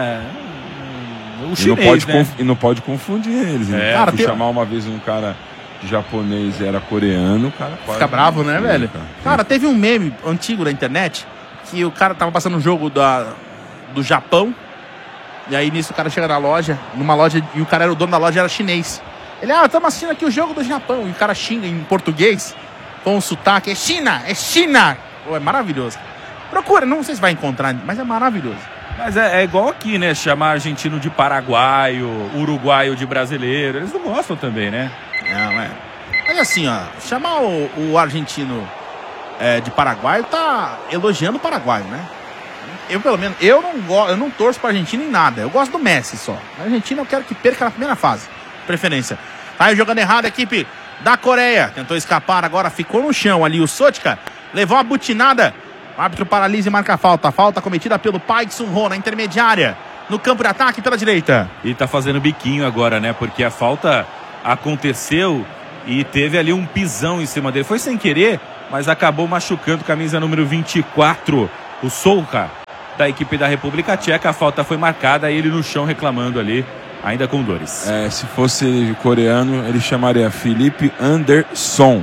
O chinês, e não pode confundir eles. Cara, chamar uma vez um cara de japonês e era coreano, o cara pode... Fica bravo, né, velho? Cara, teve um meme antigo na internet que o cara tava passando um jogo do Japão E aí nisso o cara chega na loja, numa loja, e o cara era o dono da loja, era chinês. Ele, estamos assistindo aqui o jogo do Japão. E o cara xinga em português, com um sotaque, é China, é China. Pô, é maravilhoso. Procura, não sei se vai encontrar, mas é maravilhoso. Mas é igual aqui, né? Chamar argentino de paraguaio, uruguaio de brasileiro. Eles não gostam também, né? Não, é. Mas assim, ó, chamar o argentino de paraguaio tá elogiando o paraguaio, né? Eu, pelo menos, eu não torço pra Argentina em nada. Eu gosto do Messi só. A Argentina eu quero que perca na primeira fase. Preferência. Tá aí jogando errado a equipe da Coreia. Tentou escapar, agora ficou no chão ali. O Sotka levou uma butinada. O árbitro paralisa e marca a falta. Falta cometida pelo Park Sun-ho na intermediária. No campo de ataque pela direita. E tá fazendo biquinho agora, né? Porque a falta aconteceu e teve ali um pisão em cima dele. Foi sem querer, mas acabou machucando camisa número 24. O Souka, da equipe da República Tcheca. A falta foi marcada e ele no chão reclamando ali, ainda com dores. Se fosse coreano, ele chamaria Felipe Anderson.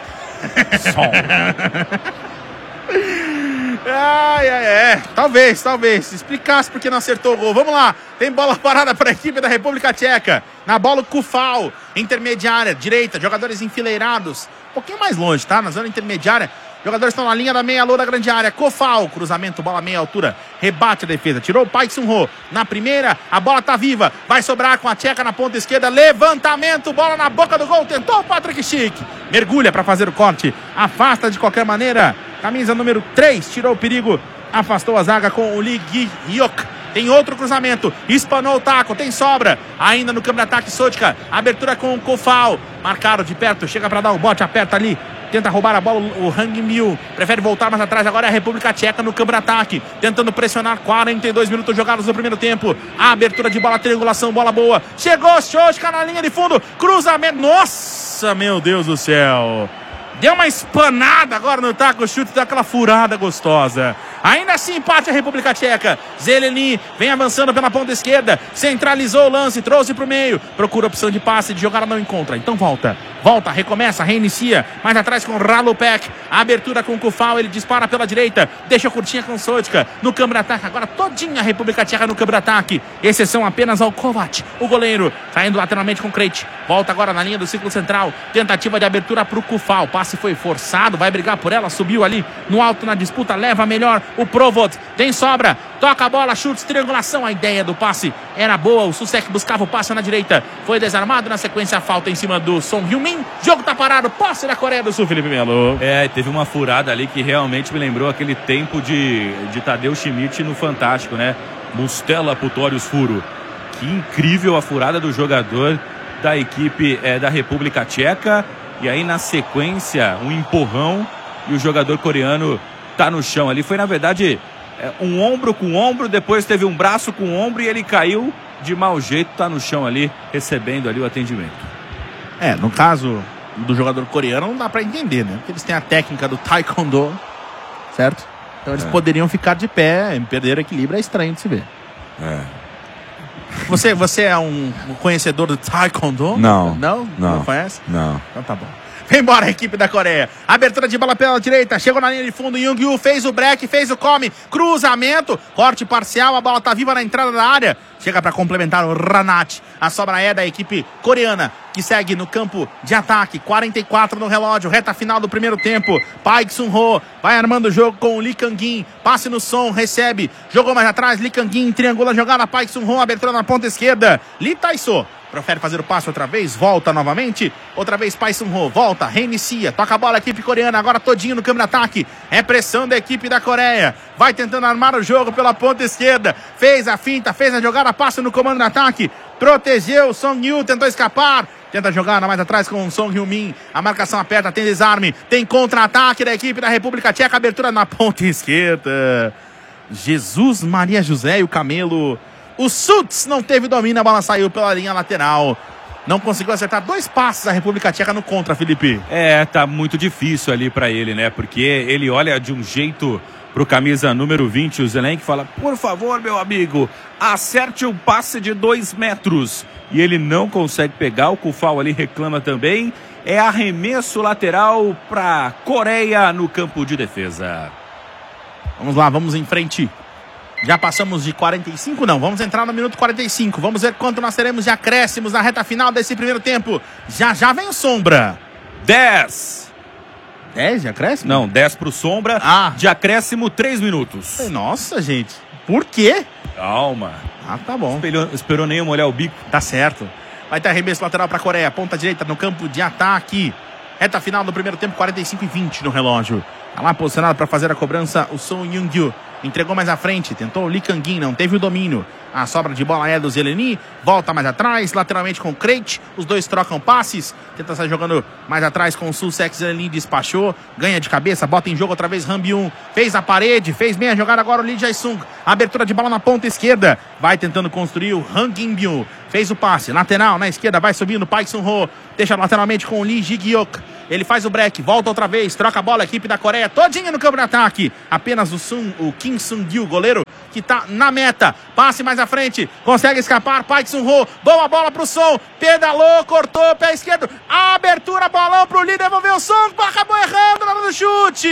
Talvez. Se explicasse porque não acertou o gol. Vamos lá. Tem bola parada para a equipe da República Tcheca. Na bola o Kufal. Intermediária, direita. Jogadores enfileirados. Um pouquinho mais longe, tá? Na zona intermediária. Jogadores estão na linha da meia-lua da grande área. Kofal, cruzamento, bola meia altura. Rebate a defesa. Tirou o Park Sun-ho. Na primeira, a bola tá viva. Vai sobrar com a Tcheca na ponta esquerda. Levantamento, bola na boca do gol. Tentou o Patrick Schick. Mergulha para fazer o corte. Afasta de qualquer maneira. Camisa número 3. Tirou o perigo. Afastou a zaga com o Lee Gi-hyuk. Tem outro cruzamento. Espanou o taco. Tem sobra. Ainda no campo de ataque, Sotka. Abertura com o Kofal. Marcaram de perto. Chega para dar o bote. Aperta ali. Tenta roubar a bola o Hang-Mil. Prefere voltar mais atrás. Agora é a República Tcheca no campo de ataque. Tentando pressionar. 42 minutos jogados no primeiro tempo. A abertura de bola, triangulação, bola boa. Chegou, Sotka na linha de fundo. Cruzamento. Nossa, meu Deus do céu. Deu uma espanada agora no taco, chute daquela furada gostosa. Ainda assim empate a República Tcheca. Zeleny vem avançando pela ponta esquerda. Centralizou o lance, trouxe para o meio. Procura opção de passe, de jogada não encontra. Então volta, recomeça, reinicia. Mais atrás com Ralupek. A abertura com o Kufal, ele dispara pela direita. Deixa curtinha com o Sotka. No câmbio de ataque, agora todinha a República Tcheca no câmbio de ataque. Exceção apenas ao Kovac, o goleiro. Saindo lateralmente com o Krejci. Volta agora na linha do círculo central. Tentativa de abertura para o Kufal. Passe foi forçado, vai brigar por ela. Subiu ali no alto na disputa, leva melhor o Provod. Tem sobra, toca a bola, chutes, triangulação. A ideia do passe era boa. O Susek buscava o passe na direita. Foi desarmado, na sequência a falta em cima do Son Heung-min. Jogo tá parado, posse da Coreia do Sul, Felipe Melo. Teve uma furada ali que realmente me lembrou aquele tempo de Tadeu Schmidt no Fantástico, né? Mustela Putórios Furo. Que incrível a furada do jogador da equipe da República Tcheca. E aí na sequência um empurrão e o jogador coreano tá no chão ali. Foi na verdade um ombro com ombro, depois teve um braço com ombro e ele caiu de mau jeito, tá no chão ali, recebendo ali o atendimento. No caso do jogador coreano não dá pra entender, né? Porque eles têm a técnica do Taekwondo, certo? Então eles poderiam ficar de pé, perder o equilíbrio, é estranho de se ver. Você é um conhecedor do Taekwondo? Não. Não conhece? Não. Então tá bom. Vem embora a equipe da Coreia. Abertura de bola pela direita. Chegou na linha de fundo. Jung-Yu fez o break, fez o come. Cruzamento. Corte parcial. A bola tá viva na entrada da área. Chega para complementar o Ranat. A sobra é da equipe coreana, que segue no campo de ataque. 44 no relógio. Reta final do primeiro tempo. Park Sun-ho vai armando o jogo com o Lee Kang-in. Passe no som. Recebe. Jogou mais atrás. Lee Kang-in triangula a jogada. Park Sun-ho. Abertura na ponta esquerda. Lee Tae-so prefere fazer o passe outra vez, volta novamente, outra vez Park Sun-ho, volta, reinicia, toca a bola a equipe coreana, agora todinho no campo de ataque, é pressão da equipe da Coreia, vai tentando armar o jogo pela ponta esquerda, fez a finta, fez a jogada, passa no comando de ataque, protegeu o Song Yu, tentou escapar, tenta jogar mais atrás com o Son Heung-min, a marcação aperta, tem desarme, tem contra-ataque da equipe da República Tcheca, abertura na ponta esquerda, Jesus Maria José e o Camelo. O Suts não teve domínio, a bola saiu pela linha lateral. Não conseguiu acertar 2 passes a República Tcheca no contra, Felipe. Tá muito difícil ali pra ele, né? Porque ele olha de um jeito pro camisa número 20, o Zeleny, que fala: por favor, meu amigo, acerte um passe de 2 metros. E ele não consegue pegar, o Kufal ali reclama também. É arremesso lateral pra Coreia no campo de defesa. Vamos lá, vamos em frente. Já passamos de 45? Não, vamos entrar no minuto 45. Vamos ver quanto nós teremos de acréscimos na reta final desse primeiro tempo. Já vem o Sombra. 10. 10 de acréscimo? Não, 10 pro Sombra. De acréscimo, 3 minutos. Nossa, gente. Por quê? Calma. Tá bom. Esperou nem eu molhar o bico. Tá certo. Vai ter arremesso lateral pra Coreia. Ponta direita no campo de ataque. Reta final do primeiro tempo, 45:20 no relógio. Tá lá posicionado para fazer a cobrança o Son Heung-gyu. Entregou mais à frente, tentou o Lee Kang-in, não teve o domínio. A sobra de bola é do Zeleny, volta mais atrás, lateralmente com o Krejci. Os dois trocam passes, tenta sair jogando mais atrás com o Susek. Zeleny despachou, ganha de cabeça, bota em jogo outra vez Hambyun. Fez a parede, fez bem a jogada agora o Lee Jae-sung. Abertura de bola na ponta esquerda, vai tentando construir o Han Kim-byung. Fez o passe, lateral na esquerda, vai subindo, Park Sun-ho. Deixa lateralmente com o Lee Ji-gyok. Ele faz o break, volta outra vez, troca a bola, a equipe da Coreia todinha no campo de ataque. Apenas o Kim Sung-gyu, goleiro, que tá na meta. Passe mais à frente, consegue escapar, Park Sun-ho, boa bola pro Son, pedalou, cortou, pé esquerdo, abertura, bolão pro Lee, devolveu o Son, acabou errando na hora do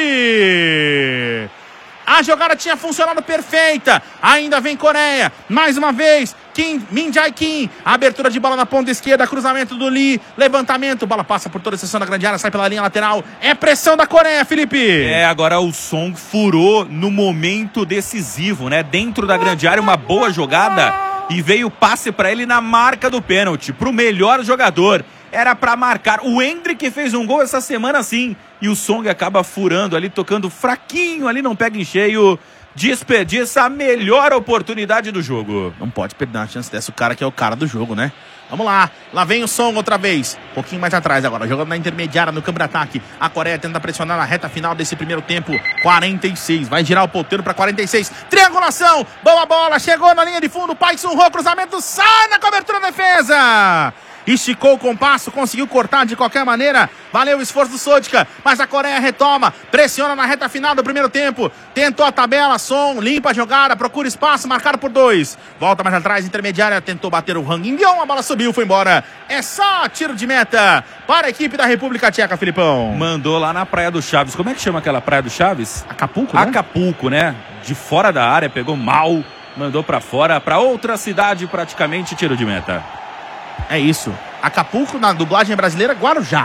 chute. A jogada tinha funcionado perfeita. Ainda vem Coreia. Mais uma vez. Min Jae-kim. Abertura de bola na ponta esquerda. Cruzamento do Lee. Levantamento. Bola passa por toda a seção da grande área. Sai pela linha lateral. É pressão da Coreia, Felipe. Agora o Son furou no momento decisivo, né? Dentro da grande área, uma boa jogada. E veio o passe para ele na marca do pênalti. Pro melhor jogador. Era para marcar. O Endrick fez um gol essa semana sim. E o Song acaba furando ali, tocando fraquinho ali, não pega em cheio. Desperdiça a melhor oportunidade do jogo. Não pode perder uma chance dessa, o cara que é o cara do jogo, né? Vamos lá, lá vem o Song outra vez. Um pouquinho mais atrás agora, jogando na intermediária no campo de ataque. A Coreia tenta pressionar na reta final desse primeiro tempo. 46, vai girar o ponteiro para 46. Triangulação, boa bola, chegou na linha de fundo. Park Sun-ho, cruzamento, sai na cobertura da defesa. Esticou o compasso, conseguiu cortar de qualquer maneira. Valeu o esforço do Sodika, mas a Coreia retoma, pressiona na reta final do primeiro tempo. Tentou a tabela, Son, limpa a jogada, procura espaço, marcado por 2. Volta mais atrás, intermediária, tentou bater o Han Kim-byung, a bola subiu, foi embora. É só tiro de meta para a equipe da República Tcheca, Filipão. Mandou lá na Praia do Chaves. Como é que chama aquela Praia do Chaves? Acapulco, né? Acapulco, né? De fora da área, pegou mal, mandou para fora, para outra cidade, praticamente tiro de meta. É isso. Acapulco, na dublagem brasileira, Guarujá.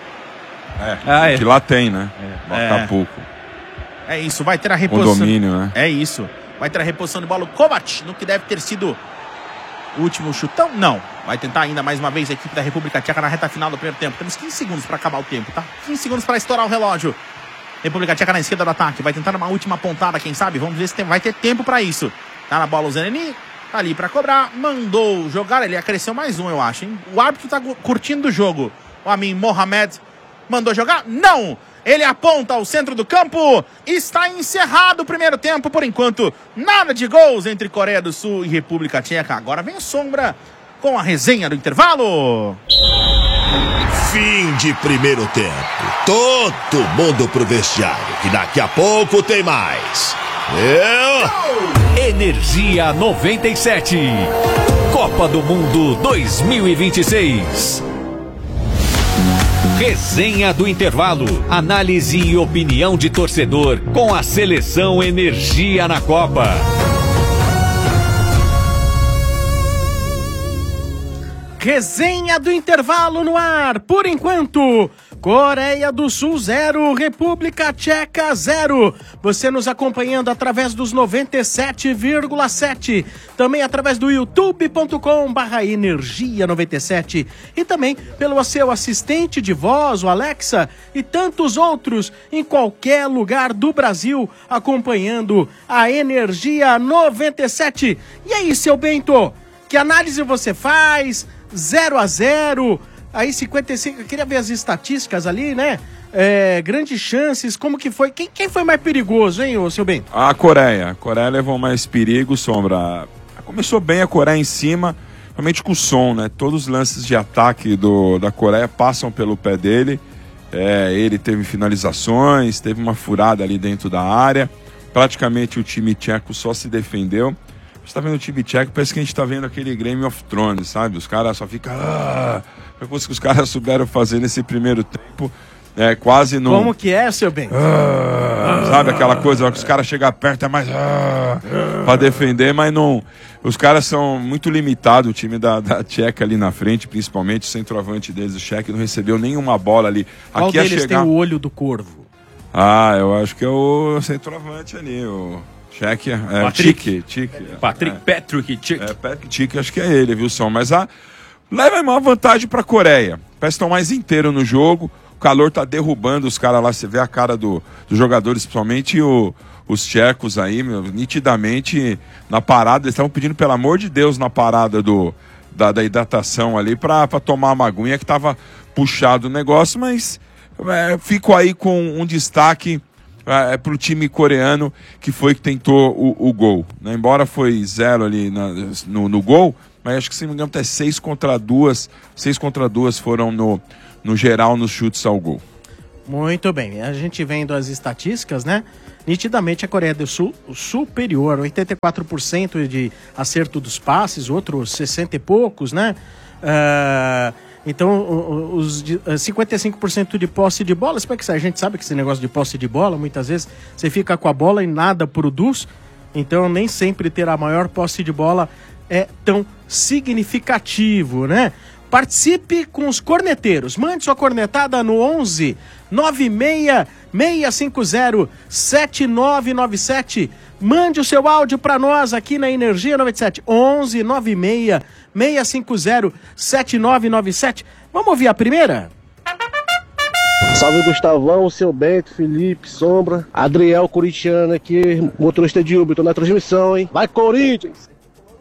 Que lá tem, né? Acapulco. É isso, vai ter a reposição. Condomínio, né? É isso. Vai ter a reposição de bola o Kovac, no que deve ter sido o último chutão. Não. Vai tentar ainda mais uma vez a equipe da República Tcheca na reta final do primeiro tempo. Temos 15 segundos para acabar o tempo, tá? 15 segundos para estourar o relógio. República Tcheca na esquerda do ataque. Vai tentar uma última pontada, quem sabe? Vamos ver se vai ter tempo para isso. Tá na bola o Zeleny. Tá ali pra cobrar, mandou jogar, ele acresceu mais um, eu acho, hein? O árbitro tá curtindo o jogo. O Amin Mohamed mandou jogar? Não! Ele aponta ao centro do campo. Está encerrado o primeiro tempo, por enquanto. Nada de gols entre Coreia do Sul e República Tcheca. Agora vem a Sombra com a resenha do intervalo. Fim de primeiro tempo. Todo mundo pro vestiário, que daqui a pouco tem mais. Energia 97. Copa do Mundo 2026. Resenha do intervalo. Análise e opinião de torcedor com a seleção Energia na Copa. Resenha do intervalo no ar. Por enquanto, Coreia do Sul 0, República Tcheca 0. Você nos acompanhando através dos 97,7. Também através do youtube.com/energia97. E também pelo seu assistente de voz, o Alexa, e tantos outros em qualquer lugar do Brasil acompanhando a Energia 97. E aí, seu Bento, que análise você faz? 0-0, aí 55, eu queria ver as estatísticas ali, né? Grandes chances, como que foi? Quem foi mais perigoso, hein, seu bem? A Coreia levou mais perigo, Sombra. Começou bem a Coreia em cima, realmente com o Son, né? Todos os lances de ataque da Coreia passam pelo pé dele. Ele teve finalizações, teve uma furada ali dentro da área. Praticamente o time tcheco só se defendeu. Você tá vendo o time tcheco, parece que a gente tá vendo aquele Game of Thrones, sabe? Os caras só ficam... Depois que os caras souberam fazer nesse primeiro tempo, quase não... Como que é, seu bem? Sabe aquela coisa que os caras chegam perto, é mais pra defender, mas não. Os caras são muito limitados, o time da Tcheca ali na frente, principalmente o centroavante deles, o Čech, não recebeu nenhuma bola ali. Qual deles tem o olho do corvo? Eu acho que é o centroavante ali, o Čech, Patrick Schick. Patrick Schick, acho que é ele, viu, Som? Mas leva uma vantagem pra Coreia. Parece que estão mais inteiros no jogo, o calor tá derrubando os caras lá, você vê a cara dos jogadores, principalmente os tchecos aí, nitidamente na parada, eles estavam pedindo, pelo amor de Deus, na parada da hidratação ali pra tomar uma aguinha que tava puxado o negócio, mas fico aí com um destaque pro time coreano, que foi que tentou o gol, né? Embora foi 0 ali no gol, mas acho que, se não me engano, até 6 contra 2 foram no geral nos chutes ao gol. Muito bem, a gente vendo as estatísticas, né? Nitidamente a Coreia do Sul superior, 84% de acerto dos passes, outros 60 e poucos, né? Então, os 55% de posse de bola, a gente sabe que esse negócio de posse de bola, muitas vezes você fica com a bola e nada produz, então nem sempre ter a maior posse de bola é tão significativo, né? Participe com os corneteiros. Mande sua cornetada no 11 96 650 7997. Mande o seu áudio para nós aqui na Energia 97. 11 96 650 7997. Vamos ouvir a primeira? Salve, Gustavão, seu Bento, Felipe, Sombra, Adriel, corintiano aqui, motorista de Uber, tô na transmissão, hein? Vai, Corinthians!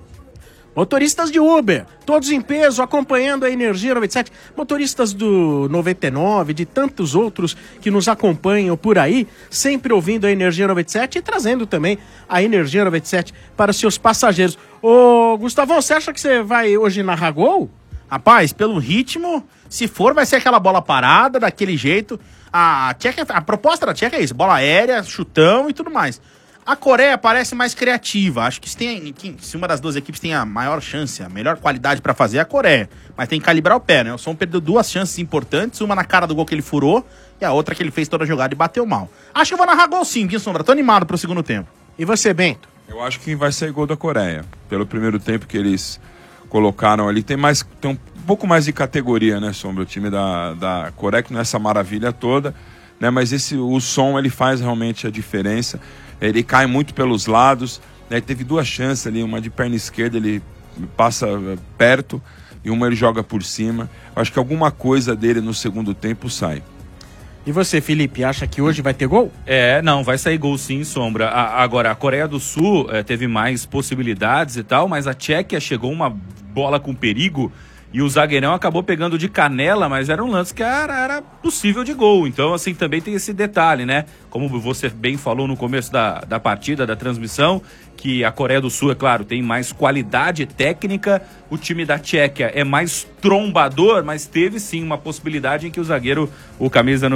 Motoristas de Uber, todos em peso, acompanhando a Energia 97. Motoristas do 99, de tantos outros que nos acompanham por aí, sempre ouvindo a Energia 97 e trazendo também a Energia 97 para os seus passageiros. Ô, Gustavão, você acha que você vai hoje narrar gol? Rapaz, pelo ritmo, se for, vai ser aquela bola parada, daquele jeito. A proposta da Tcheca é isso, bola aérea, chutão e tudo mais. A Coreia parece mais criativa. Acho que se uma das duas equipes tem a maior chance, a melhor qualidade pra fazer é a Coreia. Mas tem que calibrar o pé, né? O Som perdeu 2 chances importantes, uma na cara do gol que ele furou e a outra que ele fez toda a jogada e bateu mal. Acho que eu vou narrar gol sim, viu, Sombra? Tô animado pro segundo tempo. E você, Bento? Eu acho que vai ser gol da Coreia. Pelo primeiro tempo que eles colocaram ali, tem um pouco mais de categoria, né, Sombra? O time da Coreia, que não é essa maravilha toda, né? Mas o Som, ele faz realmente a diferença. Ele cai muito pelos lados, né? Teve 2 chances ali, uma de perna esquerda, ele passa perto, e uma ele joga por cima. Eu acho que alguma coisa dele no segundo tempo sai. E você, Felipe, acha que hoje vai ter gol? Não, vai sair gol sim, Sombra. Agora, a Coreia do Sul teve mais possibilidades e tal, mas a Tchequia chegou uma bola com perigo e o zagueirão acabou pegando de canela, mas era um lance que era possível de gol. Então, assim, também tem esse detalhe, né? Como você bem falou no começo da partida, da transmissão, que a Coreia do Sul, é claro, tem mais qualidade técnica, o time da Tchequia é mais trombador, mas teve sim uma possibilidade em que o zagueiro, o camisa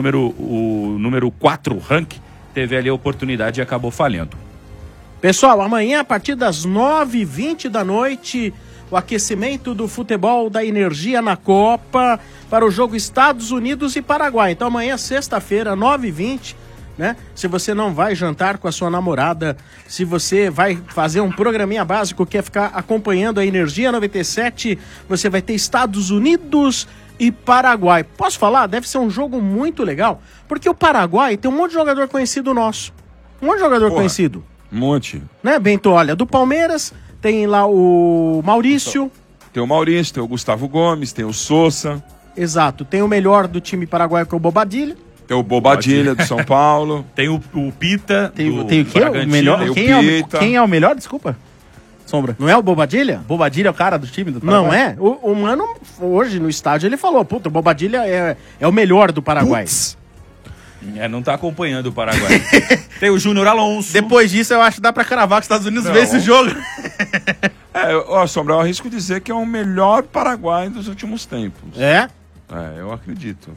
número 4, Rank, teve ali a oportunidade e acabou falhando. Pessoal, amanhã, a partir das 9h20 da noite, o aquecimento do futebol da Energia na Copa para o jogo Estados Unidos e Paraguai. Então amanhã, sexta-feira, 9h20, né? Se você não vai jantar com a sua namorada, se você vai fazer um programinha básico, quer ficar acompanhando a Energia 97, você vai ter Estados Unidos e Paraguai. Posso falar? Deve ser um jogo muito legal, porque o Paraguai tem um monte de jogador conhecido nosso. Um monte de jogador conhecido. Um monte. Né, Bento? Olha, do Palmeiras... Tem lá o Maurício. Tem o Maurício, tem o Gustavo Gomes, tem o Sousa. Exato. Tem o melhor do time paraguaio, que é o Bobadilha. Tem o Bobadilha do São Paulo. Tem o Pita. Tem o quê? O melhor? Quem é o melhor? Desculpa. Sombra. Não é o Bobadilha? Bobadilha é o cara do time do Paraguai? Não é? O mano, hoje no estádio, ele falou, puta, o Bobadilha é o melhor do Paraguai. Putz. Não tá acompanhando o Paraguai. Tem o Júnior Alonso. Depois disso, eu acho que dá pra cravar que os Estados Unidos vê esse jogo. Sombra, eu arrisco dizer que é o melhor Paraguai dos últimos tempos. É? Eu acredito.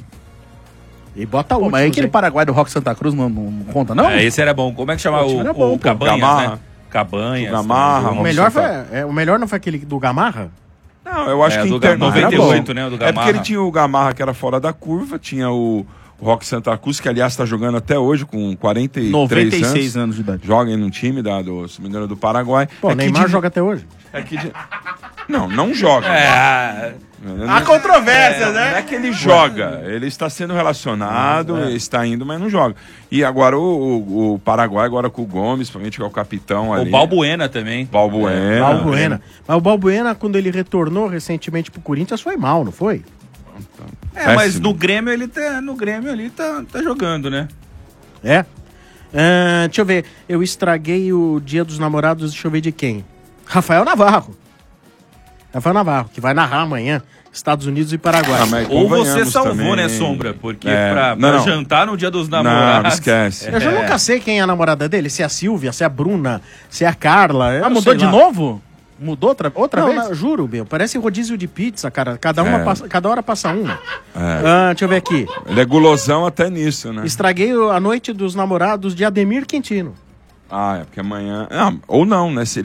E bota o mas aquele Paraguai do Rock Santa Cruz não conta, não? Esse era bom. Como é que chama o Cabanhas, Gamarra. Né? Cabanhas. Gamarra. O melhor não foi aquele do Gamarra? Não, eu acho que do 98, né? O do Gamarra. É porque ele tinha o Gamarra, que era fora da curva, tinha o O Roque Santa Cruz, que aliás está jogando até hoje com 43 96 anos de idade. Joga em um time se não me engano, do Paraguai. Pô, o Neymar joga até hoje. Não joga. Há controvérsias, né? Não é que ele joga, ele está sendo relacionado, está indo, mas não joga. E agora o Paraguai, agora com o Gomes, provavelmente que é o capitão ali. O Balbuena também. Balbuena. Mas o Balbuena, quando ele retornou recentemente pro Corinthians, foi mal, não foi? Mas no Grêmio ele tá jogando, né? Deixa eu ver. Eu estraguei o Dia dos Namorados, deixa eu ver de quem. Rafael Navarro, que vai narrar amanhã Estados Unidos e Paraguai. Ou você salvou, também, né, Sombra? Porque pra jantar no Dia dos Namorados... Não, esquece. Eu já nunca sei quem é a namorada dele, se é a Silvia, se é a Bruna, se é a Carla. Mudou de novo? Mudou outra vez? Não, juro, meu. Parece rodízio de pizza, cara. Cada hora passa uma. Deixa eu ver aqui. Ele é gulosão até nisso, né? Estraguei a noite dos namorados de Ademir Quintino. É porque amanhã... ou não, né?